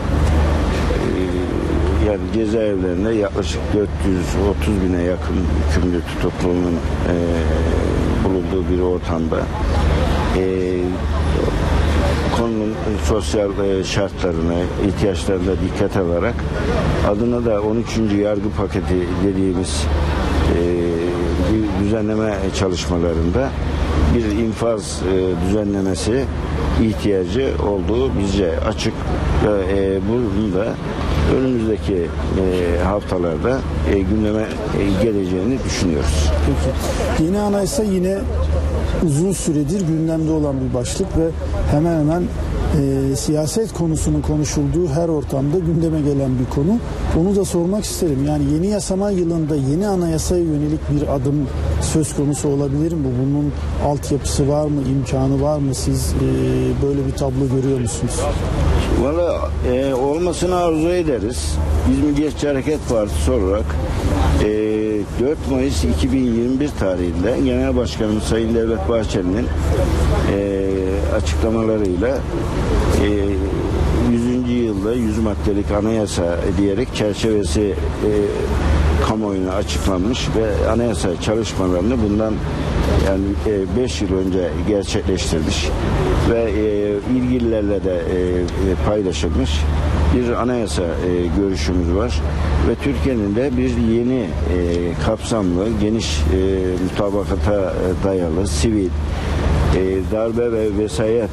Speaker 6: e, yani cezaevlerinde yaklaşık dört yüz otuz bine yakın hükümlü tutuklunun e, bulunduğu bir ortamda e, konunun sosyal şartlarına, ihtiyaçlarına dikkat alarak adına da on üçüncü yargı paketi dediğimiz e, bir düzenleme çalışmalarında bir infaz e, düzenlemesi ihtiyacı olduğu bizce açık ve e, bunun da önümüzdeki e, haftalarda e, gündeme e, geleceğini düşünüyoruz.
Speaker 3: Peki. Yeni anayasa yine uzun süredir gündemde olan bir başlık ve hemen hemen e, siyaset konusunun konuşulduğu her ortamda gündeme gelen bir konu. Onu da sormak isterim. Yani yeni yasama yılında yeni anayasaya yönelik bir adım söz konusu olabilir mi? Bunun altyapısı var mı? İmkanı var mı? Siz e, böyle bir tablo görüyor musunuz?
Speaker 6: Valla e, olmasını arzu ederiz. Biz Milliyetçi Hareket Partisi olarak e, dört Mayıs iki bin yirmi bir tarihinde Genel Başkanımız Sayın Devlet Bahçeli'nin e, açıklamalarıyla e, yüzüncü yılda yüz maddelik anayasa diyerek çerçevesi e, kamuoyuna açıklanmış ve anayasa çalışmalarını bundan yani beş yıl önce gerçekleştirmiş ve e, ilgililerle de e, paylaşılmış bir anayasa e, görüşümüz var ve Türkiye'nin de bir yeni e, kapsamlı, geniş e, mutabakata dayalı sivil, e, darbe ve vesayet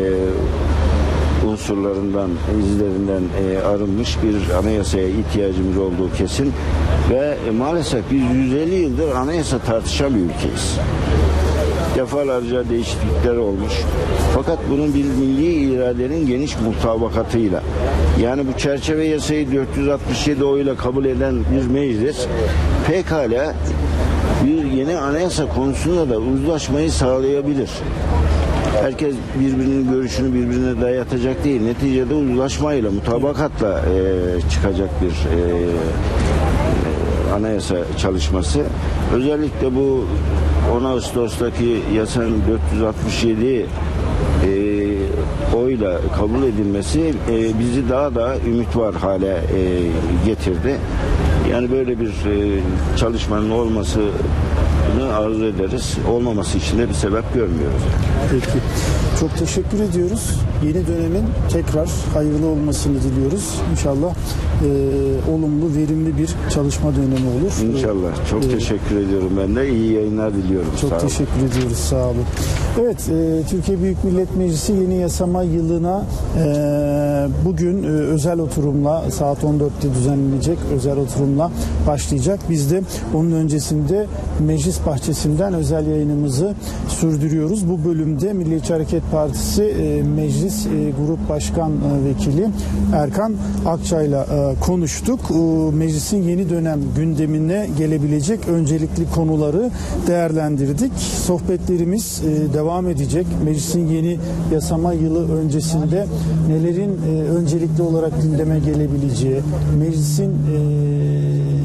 Speaker 6: e, unsurlarından, izlerinden e, arınmış bir anayasaya ihtiyacımız olduğu kesin ve e, maalesef biz yüz elli yıldır anayasa tartışan bir ülkeyiz. Defalarca değişiklikler olmuş. Fakat bunun bir milli iradenin geniş mutabakatıyla, yani bu çerçeve yasayı dört yüz altmış yedi oyla kabul eden bir meclis pekala bir yeni anayasa konusunda da uzlaşmayı sağlayabilir. Herkes birbirinin görüşünü birbirine dayatacak değil. Neticede uzlaşmayla, mutabakatla e, çıkacak bir e, e, anayasa çalışması. Özellikle bu on Ağustos'taki yasanın dört yüz altmış yedi e, oyla kabul edilmesi e, bizi daha da ümit var hale e, getirdi. Yani böyle bir e, çalışmanın olmasını arzu ederiz. Olmaması için de bir sebep görmüyoruz.
Speaker 3: Peki. Çok teşekkür ediyoruz. Yeni dönemin tekrar hayırlı olmasını diliyoruz. İnşallah e, olumlu, verimli bir çalışma dönemi olur.
Speaker 6: İnşallah. Çok ee, teşekkür ediyorum ben de. İyi yayınlar diliyorum.
Speaker 3: Çok sağ teşekkür olun. ediyoruz. Sağ olun. Evet, e, Türkiye Büyük Millet Meclisi yeni yasama yılına e, bugün e, özel oturumla saat on dörtte düzenlenecek özel oturumla başlayacak. Biz de onun öncesinde meclis bahçesinden özel yayınımızı sürdürüyoruz. Bu bölümde Milliyetçi Hareket Partisi e, Meclis e, Grup Başkan e, Vekili Erkan Akçay'la e, konuştuk. E, meclisin yeni dönem gündemine gelebilecek öncelikli konuları değerlendirdik. Sohbetlerimiz e, devam edecek. Meclisin yeni yasama yılı öncesinde nelerin e, öncelikli olarak gündeme gelebileceği, meclisin e, yirmi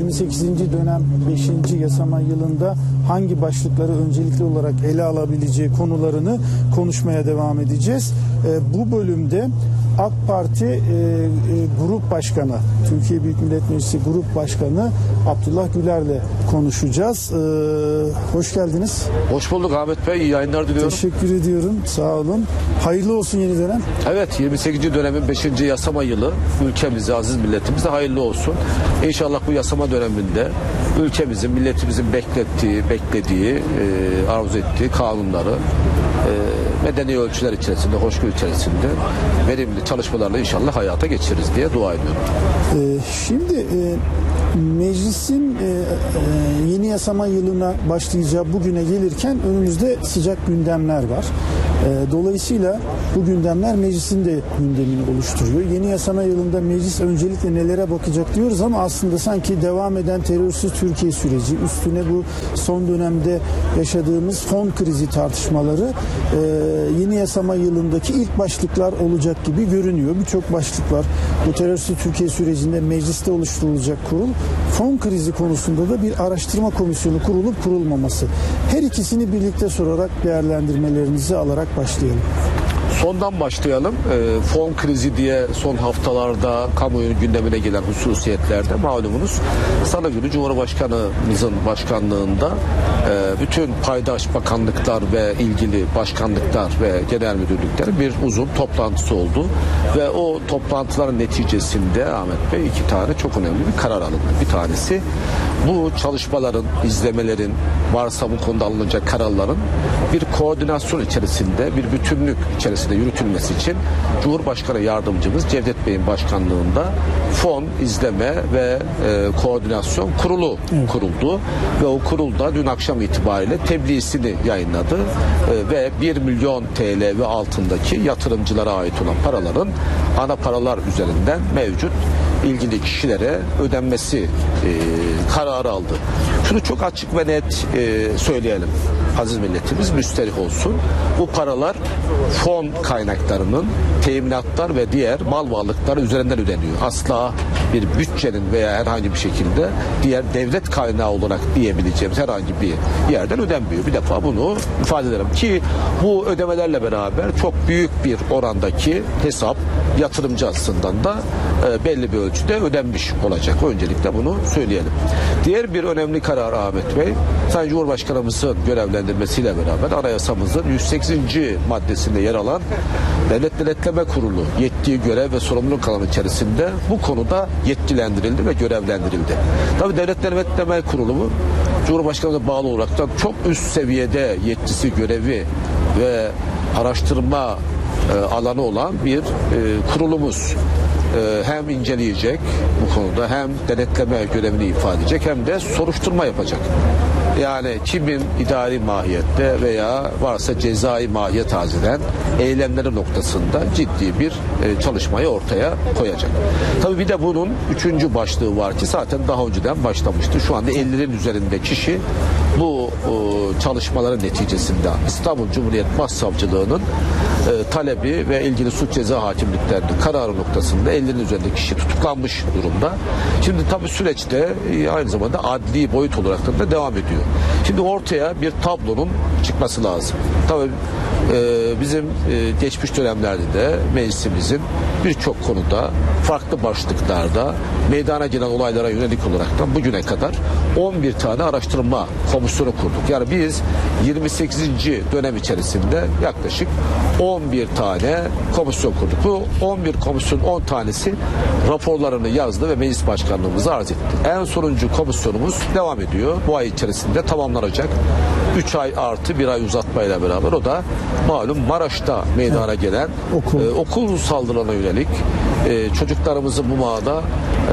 Speaker 3: yirmi sekizinci dönem beşinci yasama yılında hangi başlıkları öncelikli olarak ele alabileceği konularını konuşmaya devam edeceğiz. E, bu bölümde AK Parti e, e, Grup Başkanı, Türkiye Büyük Millet Meclisi Grup Başkanı Abdullah Güler'le konuşacağız. E, hoş geldiniz.
Speaker 7: Hoş bulduk Ahmet Bey. İyi yayınlar diliyorum.
Speaker 3: Teşekkür ediyorum. Sağ olun. Hayırlı olsun yeni dönem.
Speaker 7: Evet, yirmi sekizinci dönemin beşinci yasama yılı ülkemize, aziz milletimize hayırlı olsun. İnşallah bu yasama döneminde ülkemizin, milletimizin beklettiği, beklediği, e, arzu ettiği kanunları e, medeni ölçüler içerisinde, hoşgörü içerisinde verimli çalışmalarla inşallah hayata geçiririz diye dua ediyorum.
Speaker 3: Ee, şimdi e, meclisin e, e, yeni yasama yılına başlayacağı bugüne gelirken önümüzde sıcak gündemler var. E, dolayısıyla bu gündemler meclisin de gündemini oluşturuyor. Yeni yasama yılında meclis öncelikle nelere bakacak diyoruz ama aslında sanki devam eden terörsüz Türkiye süreci, üstüne bu son dönemde yaşadığımız fon krizi tartışmaları e, yeni yasama yılındaki ilk başlıklar olacak gibi görünüyor. Birçok başlık var. Bu terörsüz Türkiye sürecinde mecliste oluşturulacak kurul, fon krizi konusunda da bir araştırma komisyonu kurulup kurulmaması. Her ikisini birlikte sorarak değerlendirmelerinizi alarak başlayalım.
Speaker 7: Sondan başlayalım. E, fon krizi diye son haftalarda kamuoyunun gündemine gelen hususiyetlerde malumunuz Salı günü Cumhurbaşkanımızın başkanlığında e, bütün paydaş bakanlıklar ve ilgili başkanlıklar ve genel müdürlüklerin bir uzun toplantısı oldu. Ve o toplantıların neticesinde Ahmet Bey iki tane çok önemli bir karar alındı. Bir tanesi bu çalışmaların, izlemelerin, varsa bu konuda alınacak kararların bir koordinasyon içerisinde, bir bütünlük içerisinde yürütülmesi için Cumhurbaşkanı Yardımcımız Cevdet Bey'in başkanlığında fon, izleme ve e, koordinasyon kurulu kuruldu. Ve o kurulda dün akşam itibariyle tebliğsini yayınladı. E, ve bir milyon T L ve altındaki yatırımcılara ait olan paraların ana paralar üzerinden mevcut ilgili kişilere ödenmesi e, kararı aldı. Şunu çok açık ve net e, söyleyelim. Aziz milletimiz müsterih olsun. Bu paralar fon kaynaklarının teminatlar ve diğer mal varlıklar üzerinden ödeniyor. Asla bir bütçenin veya herhangi bir şekilde diğer devlet kaynağı olarak diyebileceğimiz herhangi bir yerden ödenmiyor. Bir defa bunu ifade edelim ki bu ödemelerle beraber çok büyük bir orandaki hesap yatırımcı açısından da e, belli bir ölçüde ödenmiş olacak. Öncelikle bunu söyleyelim. Diğer bir önemli karar Ahmet Bey, Sayın Cumhurbaşkanımızın görevlendirmesiyle beraber anayasamızın yüz sekizinci maddesinde yer alan Devlet Denetleme Kurulu yettiği görev ve sorumluluk alanı içerisinde bu konuda yetkilendirildi ve görevlendirildi. Tabii Devlet Denetleme Kurulu bu Cumhurbaşkanımıza bağlı olarak da çok üst seviyede yetkisi, görevi ve araştırma e, alanı olan bir e, kurulumuz. Hem inceleyecek bu konuda, hem denetleme görevini ifade edecek, hem de soruşturma yapacak. Yani kimin idari mahiyette veya varsa cezai mahiyet arz eden eylemleri noktasında ciddi bir çalışmayı ortaya koyacak. Tabii bir de bunun üçüncü başlığı var ki zaten daha önceden başlamıştı. Şu anda ellilerin üzerinde kişi bu çalışmaların neticesinde İstanbul Cumhuriyet Başsavcılığı'nın talebi ve ilgili suç ceza hakimliklerinin kararı noktasında ellilerin üzerinde kişi tutuklanmış durumda. Şimdi tabii süreçte aynı zamanda adli boyut olarak da devam ediyor. Şimdi ortaya bir tablonun çıkması lazım. Tabii e, bizim e, geçmiş dönemlerde de meclisimizin birçok konuda farklı başlıklarda meydana gelen olaylara yönelik olarak bugüne kadar on bir tane araştırma komisyonu kurduk. Yani biz yirmi sekizinci dönem içerisinde yaklaşık on bir tane komisyon kurduk. Bu on bir komisyon on tanesi raporlarını yazdı ve meclis başkanlığımıza arz etti. En sonuncu komisyonumuz devam ediyor. Bu ay içerisinde tamamlanacak. üç ay artı bir ay uzatmayla beraber o da malum Maraş'ta meydana gelen okul, e, okul saldırılarına yönelik e, çocuklarımızın bu mağda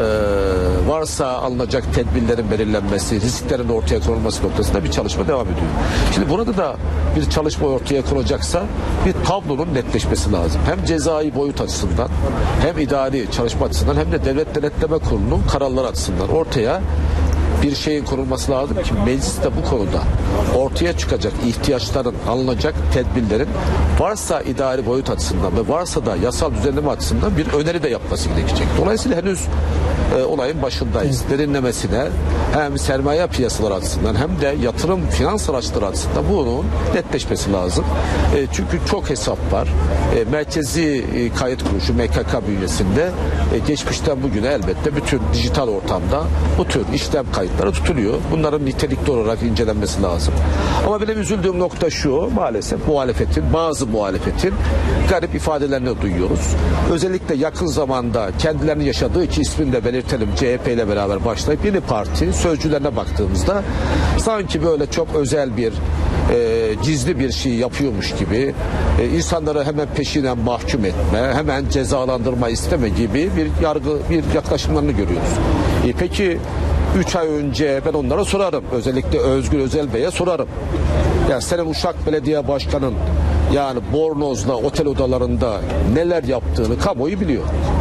Speaker 7: e, varsa alınacak tedbirlerin belirlenmesi, risklerin ortaya konulması noktasında bir çalışma devam ediyor. Şimdi burada da bir çalışma ortaya konulacaksa bir tablonun netleşmesi lazım. Hem cezai boyut açısından, hem idari çalışma açısından, hem de Devlet Denetleme Kurulu'nun kararları açısından ortaya bir şeyin kurulması lazım ki mecliste bu konuda ortaya çıkacak ihtiyaçların, alınacak tedbirlerin varsa idari boyut açısından ve varsa da yasal düzenleme açısından bir öneri de yapması gerekecek. Dolayısıyla henüz e, olayın başındayız. Derinlemesine hem sermaye piyasaları açısından hem de yatırım finans araçları açısından bunun netleşmesi lazım. E, çünkü çok hesap var. E, merkezi e, kayıt kuruluşu M K K bünyesinde e, geçmişten bugüne elbette bütün dijital ortamda bu tür işlem kayıtları tutuluyor. Bunların nitelikli olarak incelenmesi lazım. Ama benim üzüldüğüm nokta şu, maalesef muhalefetin, bazı muhalefetin garip ifadelerini duyuyoruz. Özellikle yakın zamanda kendilerinin yaşadığı, ki ismini de belirtelim, C H P ile beraber başlayıp yeni parti sözcülerine baktığımızda sanki böyle çok özel bir e, gizli bir şey yapıyormuş gibi, e, insanları hemen peşinden mahkum etme, hemen cezalandırma isteme gibi bir yargı, bir yaklaşımlarını görüyoruz. E, peki üç ay önce ben onlara sorarım. Özellikle Özgür Özel Bey'e sorarım. Ya senin Uşak Belediye Başkanı'nın yani bornozla otel odalarında neler yaptığını kamuoyu biliyor.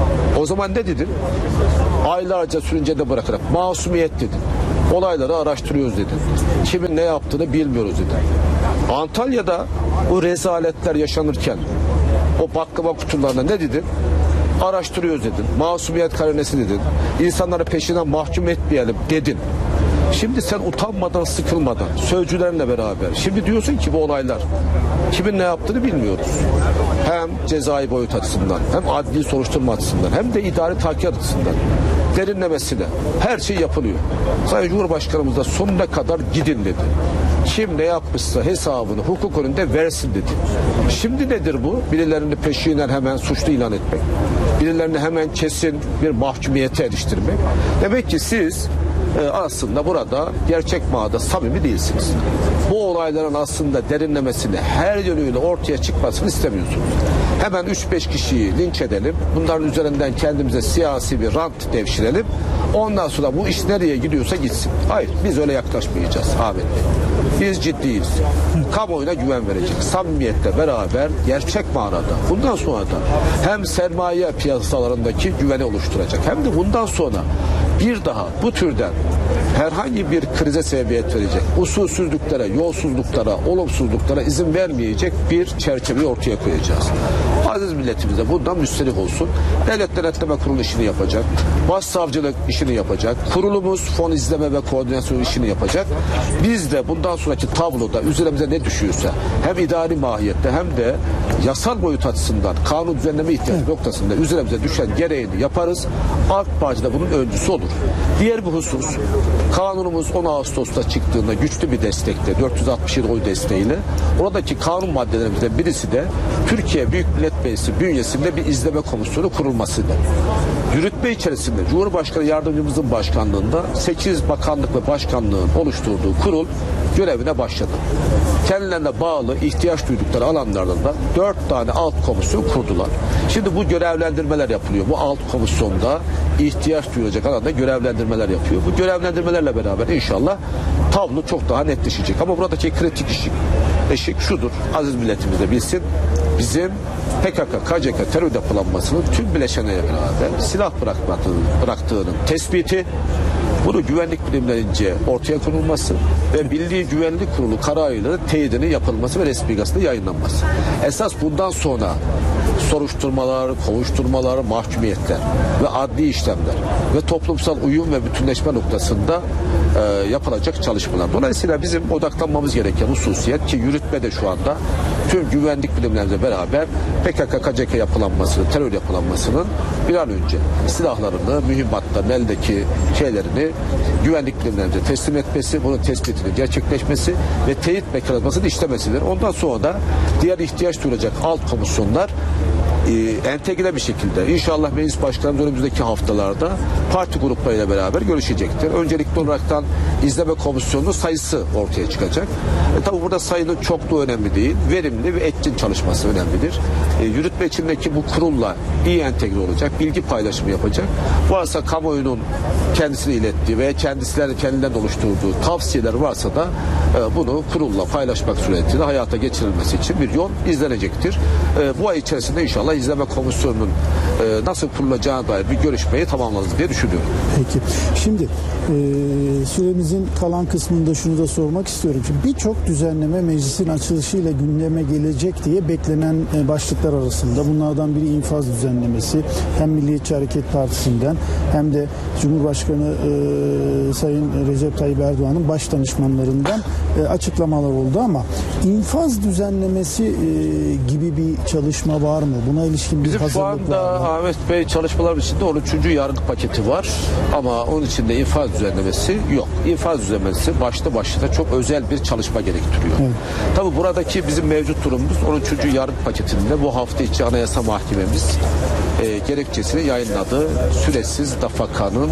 Speaker 7: O zaman ne dedin? Aylarca sürünce de bırakarak masumiyet dedin. Olayları araştırıyoruz dedin. Kimin ne yaptığını bilmiyoruz dedin. Antalya'da bu rezaletler yaşanırken o baklava kutularına ne dedin? Araştırıyoruz dedin. Masumiyet karinesi dedin. İnsanları peşinden mahkum etmeyelim dedin. Şimdi sen utanmadan, sıkılmadan, sözcülerle beraber şimdi diyorsun ki bu olaylar kimin ne yaptığını bilmiyoruz. Hem cezai boyut açısından, hem adli soruşturma açısından, hem de idari takip açısından derinlemesine her şey yapılıyor. Sayın Cumhurbaşkanımız da sonuna kadar gidin dedi. Kim ne yapmışsa hesabını hukuk önünde versin dedi. Şimdi nedir bu? Birilerini peşinden hemen suçlu ilan etmek. Birilerini hemen kesin bir mahkumiyete eriştirmek. Demek ki siz e, aslında burada gerçek manada samimi değilsiniz. Bu olayların aslında derinlemesine her yönüyle ortaya çıkmasını istemiyorsunuz. Hemen üç beş kişiyi linç edelim. Bunların üzerinden kendimize siyasi bir rant devşirelim. Ondan sonra bu iş nereye gidiyorsa gitsin. Hayır, biz öyle yaklaşmayacağız Ahmet Bey. Biz ciddiyiz. Kamuoyuna güven verecek. Samimiyetle beraber gerçek manada bundan sonra da hem sermaye piyasalarındaki güveni oluşturacak hem de bundan sonra bir daha bu türden herhangi bir krize sebebiyet verecek, usulsüzlüklere, yolsuzluklara, olumsuzluklara izin vermeyecek bir çerçeveyi ortaya koyacağız. Aziz milletimiz de bundan müsterih olsun. Devlet Denetleme Kurulu işini yapacak. Başsavcılık işini yapacak. Kurulumuz fon izleme ve koordinasyon işini yapacak. Biz de bundan sonraki tabloda üzerimize ne düşüyorsa hem idari mahiyette hem de yasal boyut açısından kanun düzenleme ihtiyacı noktasında üzerimize düşen gereğini yaparız. AK Parti de bunun öncüsü olur. Diğer bir husus, kanunumuz on Ağustos'ta çıktığında güçlü bir destekle, dört yüz altmış yedi oy desteğiyle, oradaki kanun maddelerimizden birisi de Türkiye Büyük Millet Meclisi bünyesinde bir izleme komisyonu kurulmasıydı. Yürütme içerisinde Cumhurbaşkanı Yardımcımızın başkanlığında sekiz bakanlık ve başkanlığın oluşturduğu kurul görevine başladı. Kendilerine bağlı ihtiyaç duydukları alanlarda da dört tane alt komisyon kurdular. Şimdi bu görevlendirmeler yapılıyor. Bu alt komisyonda ihtiyaç duyulacak alanda görevlendirmeler yapıyor. Bu görevlendirmelerle beraber inşallah tablo çok daha netleşecek. Ama buradaki kritik eşik, eşik şudur. Aziz milletimiz de bilsin. Bizim P K K K C K terör yapılanmasının tüm bileşenlere beraber silah bıraktığının tespiti, bunu güvenlik birimlerince ortaya konulması ve Milli Güvenlik Kurulu kararıyla teyidinin yapılması ve resmi gazetede yayınlanması. Esas bundan sonra soruşturmalar, kovuşturmalar, mahkumiyetler ve adli işlemler ve toplumsal uyum ve bütünleşme noktasında e, yapılacak çalışmalar. Dolayısıyla bizim odaklanmamız gereken hususiyet ki yürütme de şu anda tüm güvenlik birimlerimizle beraber P K K K C K yapılanmasının, terör yapılanmasının bir an önce silahlarını, mühimmatlarını, eldeki şeylerini güvenlik birimlerimize teslim etmesi, bunun tespitinin gerçekleşmesi ve teyit mekanizmasının işlemesidir. Ondan sonra da diğer ihtiyaç duyulacak alt komisyonlar e, entegre bir şekilde inşallah meclis başkanımız önümüzdeki haftalarda parti gruplarıyla beraber görüşecektir. Öncelikli olaraktan izleme komisyonunun sayısı ortaya çıkacak. E, tabi burada sayının çokluğu önemli değil. Verimli ve etkin çalışması önemlidir. E, yürütme içindeki bu kurulla iyi entegre olacak. Bilgi paylaşımı yapacak. Varsa kamuoyunun kendisine ilettiği veya kendisileri kendinden oluşturduğu tavsiyeler varsa da e, bunu kurulla paylaşmak suretiyle hayata geçirilmesi için bir yol izlenecektir. E, bu ay içerisinde inşallah İzleme Komisyonu'nun e, nasıl kurulacağına dair bir görüşmeyi tamamladık diye düşünüyorum.
Speaker 3: Peki. Şimdi e, süremizin kalan kısmında şunu da sormak istiyorum. Şimdi birçok düzenleme meclisin açılışıyla gündeme gelecek diye beklenen e, başlıklar arasında. Bunlardan biri infaz düzenlemesi. Hem Milliyetçi Hareket Partisi'nden hem de Cumhurbaşkanı e, Sayın Recep Tayyip Erdoğan'ın baş danışmanlarından e, açıklamalar oldu ama infaz düzenlemesi e, gibi bir çalışma var mı? Buna ilişkin bir
Speaker 7: Bizim şu
Speaker 3: hazırlık
Speaker 7: anda
Speaker 3: var mı?
Speaker 7: Ahmet Bey çalışmalar içinde on üçüncü yargı paketi var ama onun içinde infaz düzenlemesi yok. İnfaz düzenlemesi başta başına çok özel bir çalışma gerektiriyor.
Speaker 3: Evet.
Speaker 7: Tabii buradaki bizim mevcut durumumuz on üçüncü yargı paketinde bu hafta içi Anayasa Mahkememiz e, gerekçesini yayınladı. Süresiz dafakanın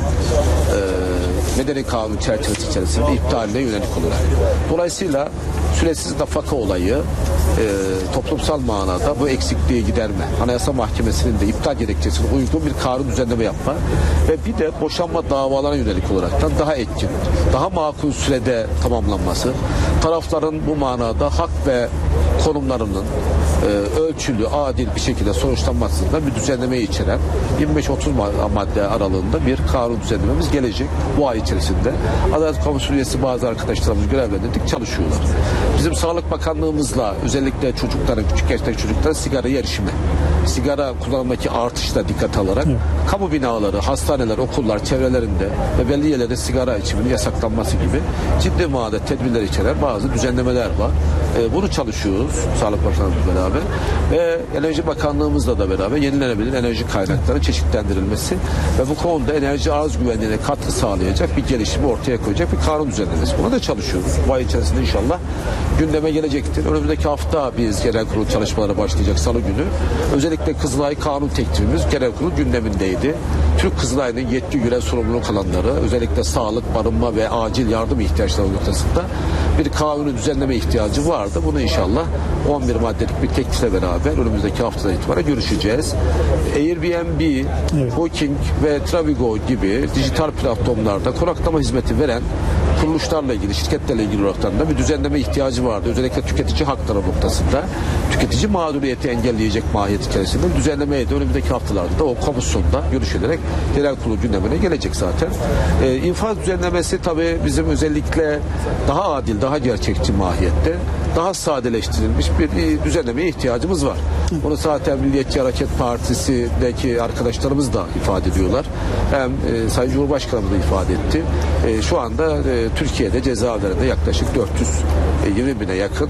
Speaker 7: e, medeni kanun çerçevesi içerisinde iptaline yönelik olarak. Dolayısıyla süresiz nafaka olayı e, toplumsal manada bu eksikliği giderme, Anayasa Mahkemesi'nin de iptal gerekçesine uygun bir kanun düzenleme yapma ve bir de boşanma davalarına yönelik olaraktan daha etkin, daha makul sürede tamamlanması, tarafların bu manada hak ve konumlarının e, ölçülü, adil bir şekilde sonuçlanmasında bir düzenlemeyi içeren yirmi beş otuz madde aralığında bir kanun düzenlememiz gelecek bu ay içerisinde. Adalet Komisyonu üyesi bazı arkadaşlarımız görevlendirdik, çalışıyorlar. Bizim Sağlık Bakanlığımızla özellikle çocukların, küçük yaştaki çocukların sigaraya erişimi, sigara kullanımdaki artışla dikkat alarak evet. kamu binaları, hastaneler, okullar, çevrelerinde ve belli yerlerde sigara içiminin yasaklanması gibi ciddi manada tedbirler içeren bazı düzenlemeler var. E, bunu çalışıyoruz Sağlık Bakanlığımızla beraber ve Enerji Bakanlığımızla da beraber yenilenebilir enerji kaynaklarının çeşitlendirilmesi ve bu konuda enerji arz güvenliğine katkı sağlayacak bir gelişimi ortaya koyacak bir kanun düzenlemesi. Buna da çalışıyoruz. Bu ay içerisinde inşallah gündeme gelecektir. Önümüzdeki hafta biz genel kurul çalışmaları başlayacak salı günü. Özellikle Kızılay kanun teklifimiz genel kurul gündemindeydi. Türk Kızılay'ın yetki görev sorumluluk alanları, özellikle sağlık, barınma ve acil yardım ihtiyaçları noktasında bir kanunu düzenleme ihtiyacı vardı. Bunu inşallah on bir maddelik bir teklifle beraber önümüzdeki haftadan itibaren görüşeceğiz. Airbnb, evet. Booking ve Travigo gibi dijital platformlarda konaklama hizmeti veren kuruluşlarla ilgili, şirketlerle ilgili olarak da bir düzenleme ihtiyacı vardı. Özellikle tüketici hakları noktasında tüketici mağduriyeti engelleyecek mahiyet içerisinde düzenlemeye de önümüzdeki haftalarda da o komisyonda görüşülerek genel kurulu gündemine gelecek zaten. Ee, infaz düzenlemesi tabii bizim özellikle daha adil, daha gerçekçi mahiyette, daha sadeleştirilmiş bir düzenlemeye ihtiyacımız var. Bunu zaten Milliyetçi Hareket Partisi'deki arkadaşlarımız da ifade ediyorlar. Hem e, Sayın Cumhurbaşkanımız da ifade etti. E, şu anda e, Türkiye'de cezaevlerinde yaklaşık dört yüz yirmi bine yakın e,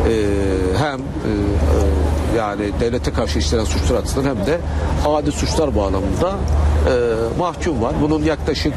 Speaker 7: hem e, yani devlete karşı işlenen suçlar açısından hem de adi suçlar bağlamında e, mahkum var. Bunun yaklaşık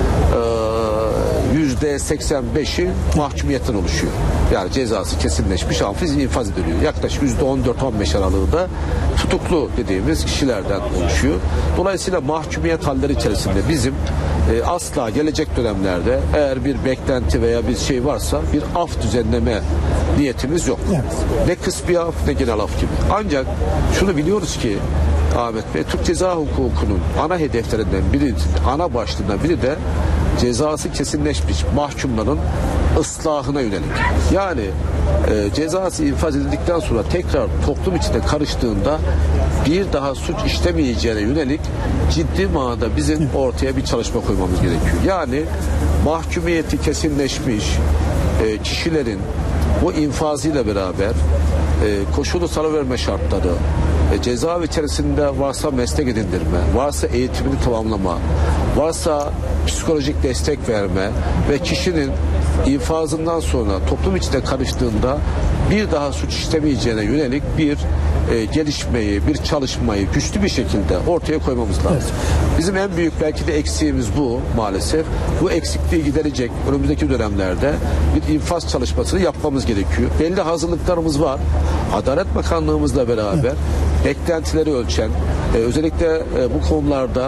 Speaker 7: yüzde seksen beşi mahkumiyetten oluşuyor. Yani cezası kesinleşmiş ama infaz ediliyor. Yaklaşık yüzde on dört on beş aralığında tutuklu dediğimiz kişilerden oluşuyor. Dolayısıyla mahkumiyet halleri içerisinde bizim e, asla gelecek dönemlerde eğer bir beklenti veya bir şey varsa bir af düzenleme niyetimiz yok. Evet. Ne kısmi af ne genel af gibi. Ancak şunu biliyoruz ki Ahmet Bey, Türk Ceza Hukuku'nun ana hedeflerinden biri, ana başlığından biri de cezası kesinleşmiş mahkumların ıslahına yönelik. Yani e, cezası infaz edildikten sonra tekrar toplum içinde karıştığında bir daha suç işlemeyeceğine yönelik ciddi manada bizim ortaya bir çalışma koymamız gerekiyor. Yani mahkumiyeti kesinleşmiş e, kişilerin bu infazıyla beraber e, koşulu salıverme şartları, e, cezaevi içerisinde varsa meslek edindirme, varsa eğitimini tamamlama, varsa psikolojik destek verme ve kişinin infazından sonra toplum içinde karıştığında bir daha suç işlemeyeceğine yönelik bir e, gelişmeyi, bir çalışmayı güçlü bir şekilde ortaya koymamız lazım. Evet. Bizim en büyük belki de eksiğimiz bu maalesef. Bu eksikliği giderecek önümüzdeki dönemlerde bir infaz çalışmasını yapmamız gerekiyor. Belli hazırlıklarımız var. Adalet Bakanlığımızla beraber evet. beklentileri ölçen, e, özellikle e, bu konularda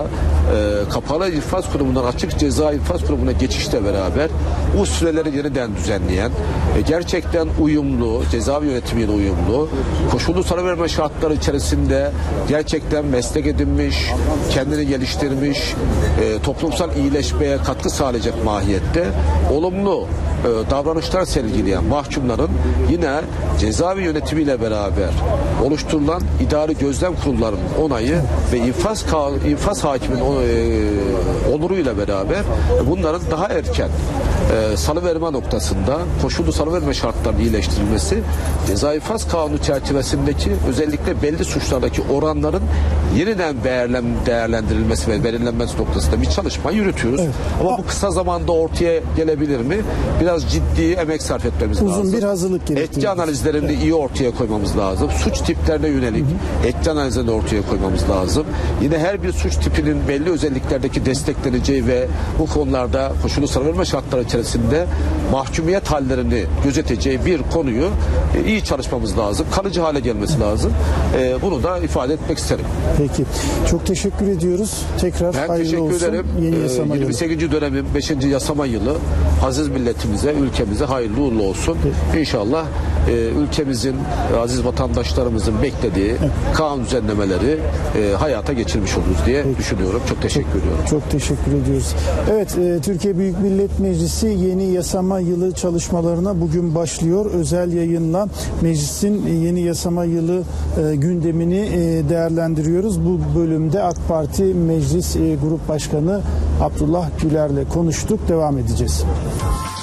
Speaker 7: e, kapalı infaz kurumundan açık ceza infaz kurumuna geçişle beraber bu süreleri yeniden düzenleyen, e, gerçekten uyumlu, cezaevi yönetimiyle uyumlu, koşullu salıverme şartları içerisinde gerçekten meslek edinmiş, kendini geliştirmiş, e, toplumsal iyileşmeye katkı sağlayacak mahiyette olumlu e, davranışlar sergileyen mahkumların yine cezaevi yönetimiyle beraber oluşturulan idari gözlem kurullarının onayı ve infaz infaz hakimin e, onuruyla beraber bunların daha erken e, salıverme noktasında koşullu salıverme şartlarının iyileştirilmesi, ceza infaz kanunu çerçevesindeki özellikle belli suçlardaki oranların yeniden değerlendirilmesi ve belirlenmesi noktasında bir çalışma yürütüyoruz. Evet. Ama bu kısa zamanda ortaya gelebilir mi? Biraz ciddi emek sarf etmemiz
Speaker 3: Uzun
Speaker 7: lazım.
Speaker 3: Uzun bir hazırlık gerekiyor.
Speaker 7: Etki analizlerini evet. iyi ortaya koymamız lazım. Suç tiplerine yönelik hı hı. etki analizlerini ortaya koymamız lazım. Yine her bir suç tipinin belli özelliklerdeki destekleneceği ve bu konularda koşullu salıverme şartları içerisinde mahkumiyet hallerini gözeteceği bir konuyu e, iyi çalışmamız lazım. Kalıcı hale gelmesi lazım. E, bunu da ifade etmek isterim.
Speaker 3: Peki. Çok teşekkür ediyoruz. Tekrar
Speaker 7: ben
Speaker 3: hayırlı
Speaker 7: teşekkür
Speaker 3: olsun.
Speaker 7: ederim.
Speaker 3: Yeni yasama
Speaker 7: e, yirmi sekizinci dönemin beşinci yasama yılı aziz milletimize, ülkemize hayırlı uğurlu olsun. Evet. İnşallah e, ülkemizin, aziz vatandaşlarımızın beklediği evet. kanun düzenlemeleri e, hayata geçirmiş oluruz diye Peki. düşünüyorum. Çok teşekkür
Speaker 3: çok,
Speaker 7: ediyorum.
Speaker 3: Çok teşekkür ediyoruz. Evet, e, Türkiye Büyük Millet Meclisi yeni yasama yılı çalışmalarına bugün başlıyor. Özel yayınla meclisin yeni yasama yılı e, gündemini e, değerlendiriyoruz. Bu bölümde AK Parti Meclis e, Grup Başkanı Abdullah Güler'le konuştuk. Devam edeceğiz.